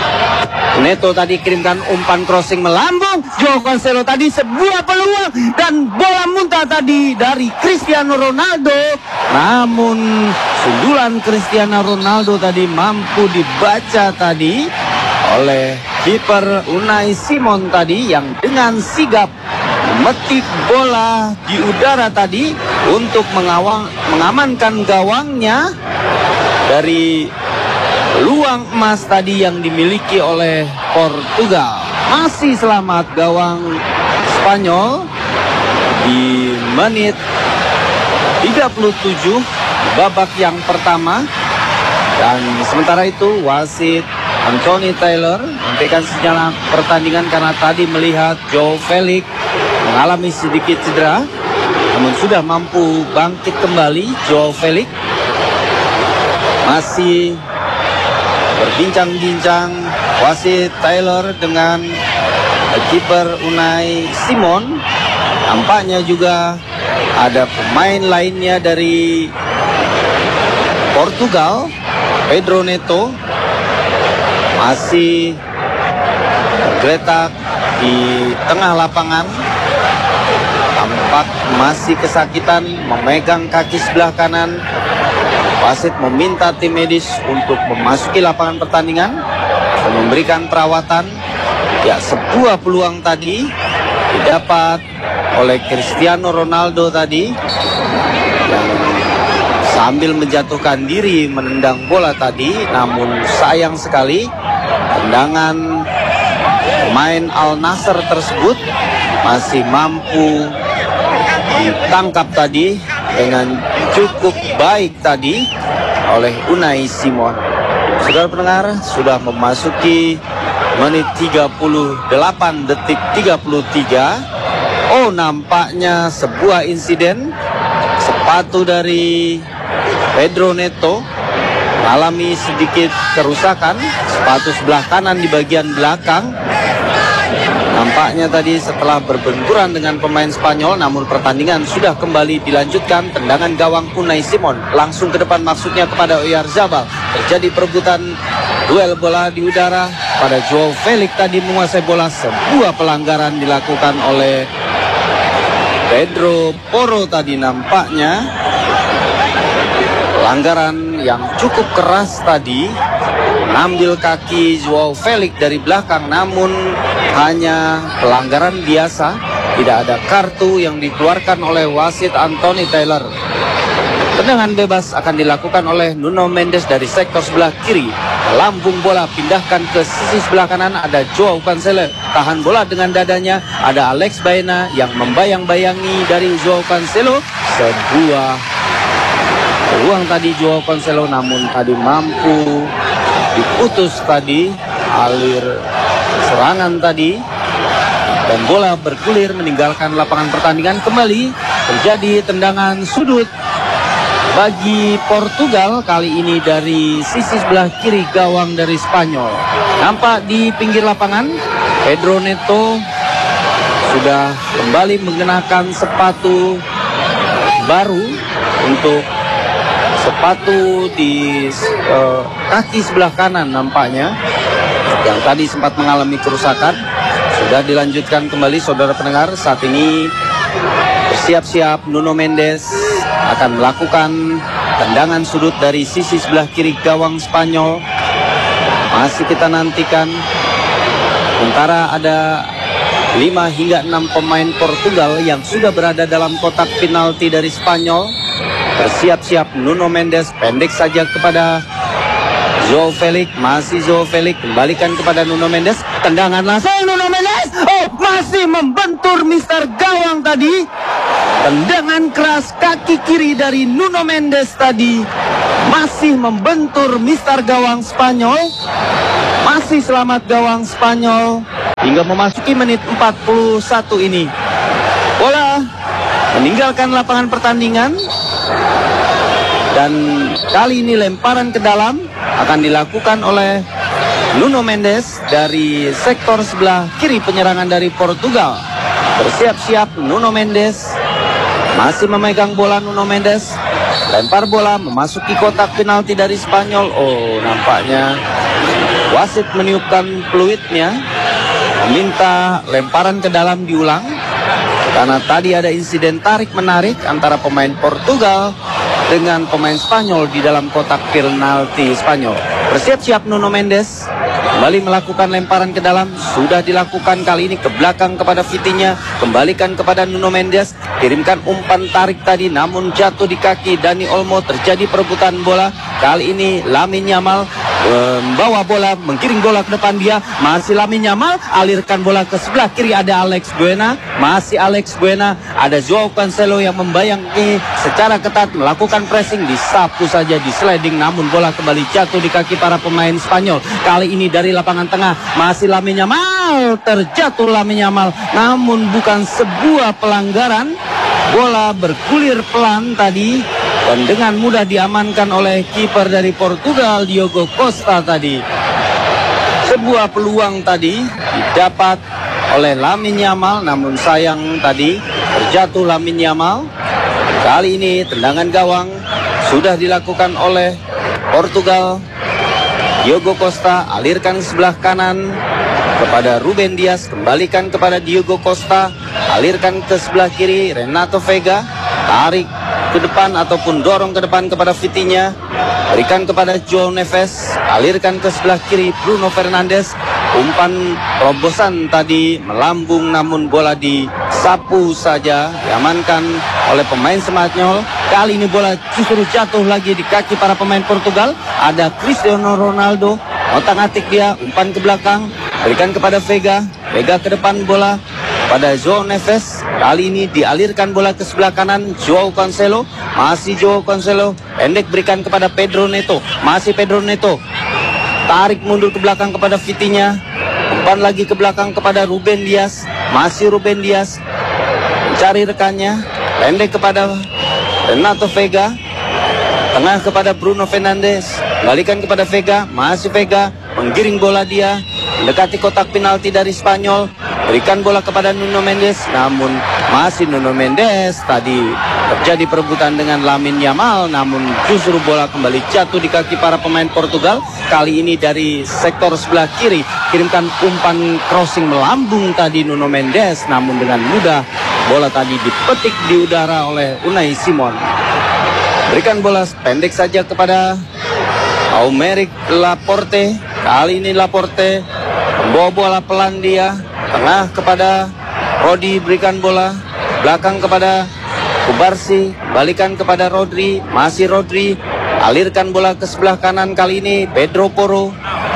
Neto tadi, kirimkan umpan crossing melambung, Joao Cancelo tadi sebuah peluang dan bola muntah tadi dari Cristiano Ronaldo, namun sundulan Cristiano Ronaldo tadi mampu dibaca tadi oleh kiper Unai Simon tadi, yang dengan sigap memetik bola di udara tadi untuk mengamankan gawangnya dari peluang emas tadi yang dimiliki oleh Portugal. Masih selamat gawang Spanyol di menit 37 babak yang pertama, dan sementara itu wasit Anthony Taylor memberikan sinyal pertandingan karena tadi melihat Joao Felix mengalami sedikit cedera, namun sudah mampu bangkit kembali. Joao Felix masih berbincang-bincang wasit Taylor dengan kiper Unai Simon. Nampaknya juga ada pemain lainnya dari Portugal, Pedro Neto, masih tergeletak di tengah lapangan, tampak masih kesakitan, memegang kaki sebelah kanan. Wasit meminta tim medis untuk memasuki lapangan pertandingan dan memberikan perawatan. Ya, sebuah peluang tadi didapat oleh Cristiano Ronaldo tadi, yang sambil menjatuhkan diri menendang bola tadi, namun sayang sekali tendangan pemain Al Nassr tersebut masih mampu ditangkap tadi dengan cukup baik tadi oleh Unai Simon. Saudara pendengar, sudah memasuki menit 38 detik 33. Oh, nampaknya sebuah insiden. Sepatu dari Pedro Neto mengalami sedikit kerusakan, sepatu sebelah kanan di bagian belakang. Nampaknya tadi setelah berbenturan dengan pemain Spanyol, namun pertandingan sudah kembali dilanjutkan. Tendangan gawang Unai Simon langsung ke depan, maksudnya kepada Oyarzabal. Terjadi perebutan duel bola di udara pada Joao Felix tadi menguasai bola. Sebuah pelanggaran dilakukan oleh Pedro Porro tadi, nampaknya pelanggaran yang cukup keras tadi, mengambil kaki Joao Felix dari belakang, namun hanya pelanggaran biasa, tidak ada kartu yang dikeluarkan oleh wasit Anthony Taylor. Tendangan bebas akan dilakukan oleh Nuno Mendes dari sektor sebelah kiri. Lambung bola pindahkan ke sisi sebelah kanan, ada Joao Cancelo, tahan bola dengan dadanya, ada Alex Baena yang membayang-bayangi dari Joao Cancelo. Sebuah peluang tadi Joao Cancelo, namun tadi mampu diputus tadi alir serangan tadi, dan bola bergulir meninggalkan lapangan pertandingan. Kembali terjadi tendangan sudut bagi Portugal, kali ini dari sisi sebelah kiri gawang dari Spanyol. Nampak di pinggir lapangan, Pedro Neto sudah kembali mengenakan sepatu baru untuk sepatu di kaki sebelah kanan nampaknya, yang tadi sempat mengalami kerusakan. Sudah dilanjutkan kembali, saudara pendengar. Saat ini bersiap-siap Nuno Mendes akan melakukan tendangan sudut dari sisi sebelah kiri gawang Spanyol. Masih kita nantikan. Sementara ada 5 hingga 6 pemain Portugal yang sudah berada dalam kotak penalti dari Spanyol. Bersiap-siap Nuno Mendes, pendek saja kepada João Felix. Masih João Felix, kembalikan kepada Nuno Mendes. Tendangan langsung Nuno Mendes. Oh, masih membentur Mister Gawang tadi. Tendangan keras kaki kiri dari Nuno Mendes tadi masih membentur Mister Gawang Spanyol. Masih selamat gawang Spanyol hingga memasuki menit 41 ini. Bola meninggalkan lapangan pertandingan. Dan kali ini lemparan ke dalam akan dilakukan oleh Nuno Mendes dari sektor sebelah kiri penyerangan dari Portugal. Bersiap-siap Nuno Mendes, masih memegang bola Nuno Mendes. Lempar bola memasuki kotak penalti dari Spanyol. Oh, nampaknya wasit meniupkan peluitnya, meminta lemparan ke dalam diulang. Karena tadi ada insiden tarik-menarik antara pemain Portugal dengan pemain Spanyol di dalam kotak penalti Spanyol. Bersiap-siap Nuno Mendes kembali melakukan lemparan ke dalam. Sudah dilakukan kali ini ke belakang kepada Vitinha. Kembalikan kepada Nuno Mendes. Kirimkan umpan tarik tadi namun jatuh di kaki Dani Olmo. Terjadi perebutan bola. Kali ini Lamine Yamal membawa bola, menggiring bola ke depan dia. Masih Lamine Yamal, alirkan bola ke sebelah kiri, ada Alex Buena. Masih Alex Buena, ada João Cancelo yang membayangi secara ketat, melakukan pressing, disapu saja di sliding, namun bola kembali jatuh di kaki para pemain Spanyol. Kali ini dari lapangan tengah, masih Lamine Yamal, terjatuh Lamine Yamal, namun bukan sebuah pelanggaran. Bola bergulir pelan tadi dan dengan mudah diamankan oleh kiper dari Portugal, Diogo Costa tadi. Sebuah peluang tadi didapat oleh Lamine Yamal, namun sayang tadi terjatuh Lamine Yamal. Kali ini tendangan gawang sudah dilakukan oleh Portugal. Diogo Costa alirkan sebelah kanan kepada Ruben Dias, kembalikan kepada Diogo Costa, alirkan ke sebelah kiri Renato Vega, tarik ke depan ataupun dorong ke depan kepada Vitinha, berikan kepada João Neves, alirkan ke sebelah kiri Bruno Fernandes. Umpan terobosan tadi melambung namun bola disapu saja, diamankan oleh pemain Spanyol. Kali ini bola justru jatuh lagi di kaki para pemain Portugal. Ada Cristiano Ronaldo, otak-atik dia, umpan ke belakang, berikan kepada Vega, Vega ke depan bola pada João Neves. Kali ini dialirkan bola ke sebelah kanan João Cancelo, masih João Cancelo, pendek berikan kepada Pedro Neto, masih Pedro Neto, tarik mundur ke belakang kepada Vitinha, umpan lagi ke belakang kepada Ruben Dias, masih Ruben Dias, mencari rekannya, pendek kepada Renato Vega, tengah kepada Bruno Fernandes, balikan kepada Vega, masih Vega, menggiring bola dia, mendekati kotak penalti dari Spanyol, berikan bola kepada Nuno Mendes, namun masih Nuno Mendes tadi terjadi perebutan dengan Lamine Yamal, namun justru bola kembali jatuh di kaki para pemain Portugal. Kali ini dari sektor sebelah kiri, kirimkan umpan crossing melambung tadi Nuno Mendes, namun dengan mudah bola tadi dipetik di udara oleh Unai Simon. Berikan bola pendek saja kepada Aymeric Laporte. Kali ini Laporte membawa bola pelan dia, tengah kepada Rodri, berikan bola belakang kepada Kubarsi, balikan kepada Rodri, masih Rodri, alirkan bola ke sebelah kanan. Kali ini Pedro Porro,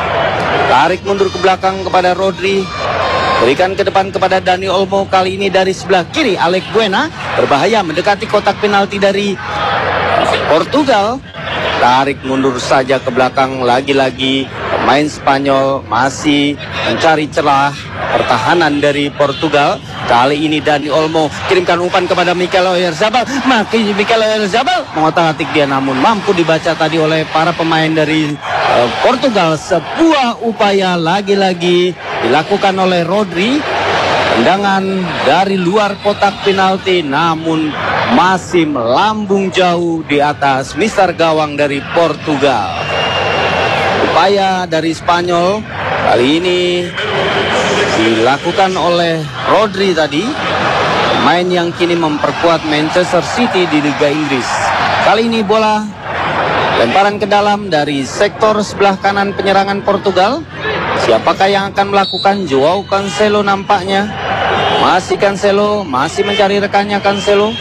tarik mundur ke belakang kepada Rodri, berikan ke depan kepada Dani Olmo. Kali ini dari sebelah kiri Alex Buena, berbahaya mendekati kotak penalti dari Portugal, tarik mundur saja ke belakang. Lagi-lagi Pemain Spanyol masih mencari celah pertahanan dari Portugal. Kali ini Dani Olmo kirimkan umpan kepada Mikel Oyarzabal. Mikel Oyarzabal mengotak-atik dia, namun mampu dibaca tadi oleh para pemain dari Portugal. Sebuah upaya lagi-lagi dilakukan oleh Rodri. Tendangan dari luar kotak penalti, namun masih melambung jauh di atas misar gawang dari Portugal. Upaya dari Spanyol kali ini dilakukan oleh Rodri tadi, pemain yang kini memperkuat Manchester City di Liga Inggris. Kali ini bola lemparan ke dalam dari sektor sebelah kanan penyerangan Portugal. Siapakah yang akan melakukan? Joao Cancelo nampaknya. Masih Cancelo, masih mencari rekannya Cancelo.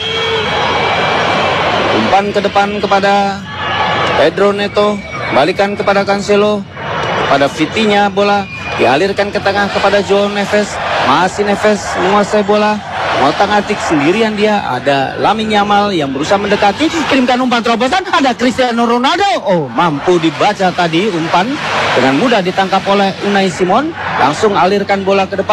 Umpan ke depan kepada Pedro Neto, balikan kepada Cancelo, pada Vitinha, bola dialirkan ke tengah kepada Joao Neves. Masih Neves menguasai bola, ngotak-atik sendirian dia. Ada Lamine Yamal yang berusaha mendekati, kirimkan umpan terobosan, ada Cristiano Ronaldo. Oh, mampu dibaca tadi umpan, dengan mudah ditangkap oleh Unai Simon. Langsung alirkan bola ke depan.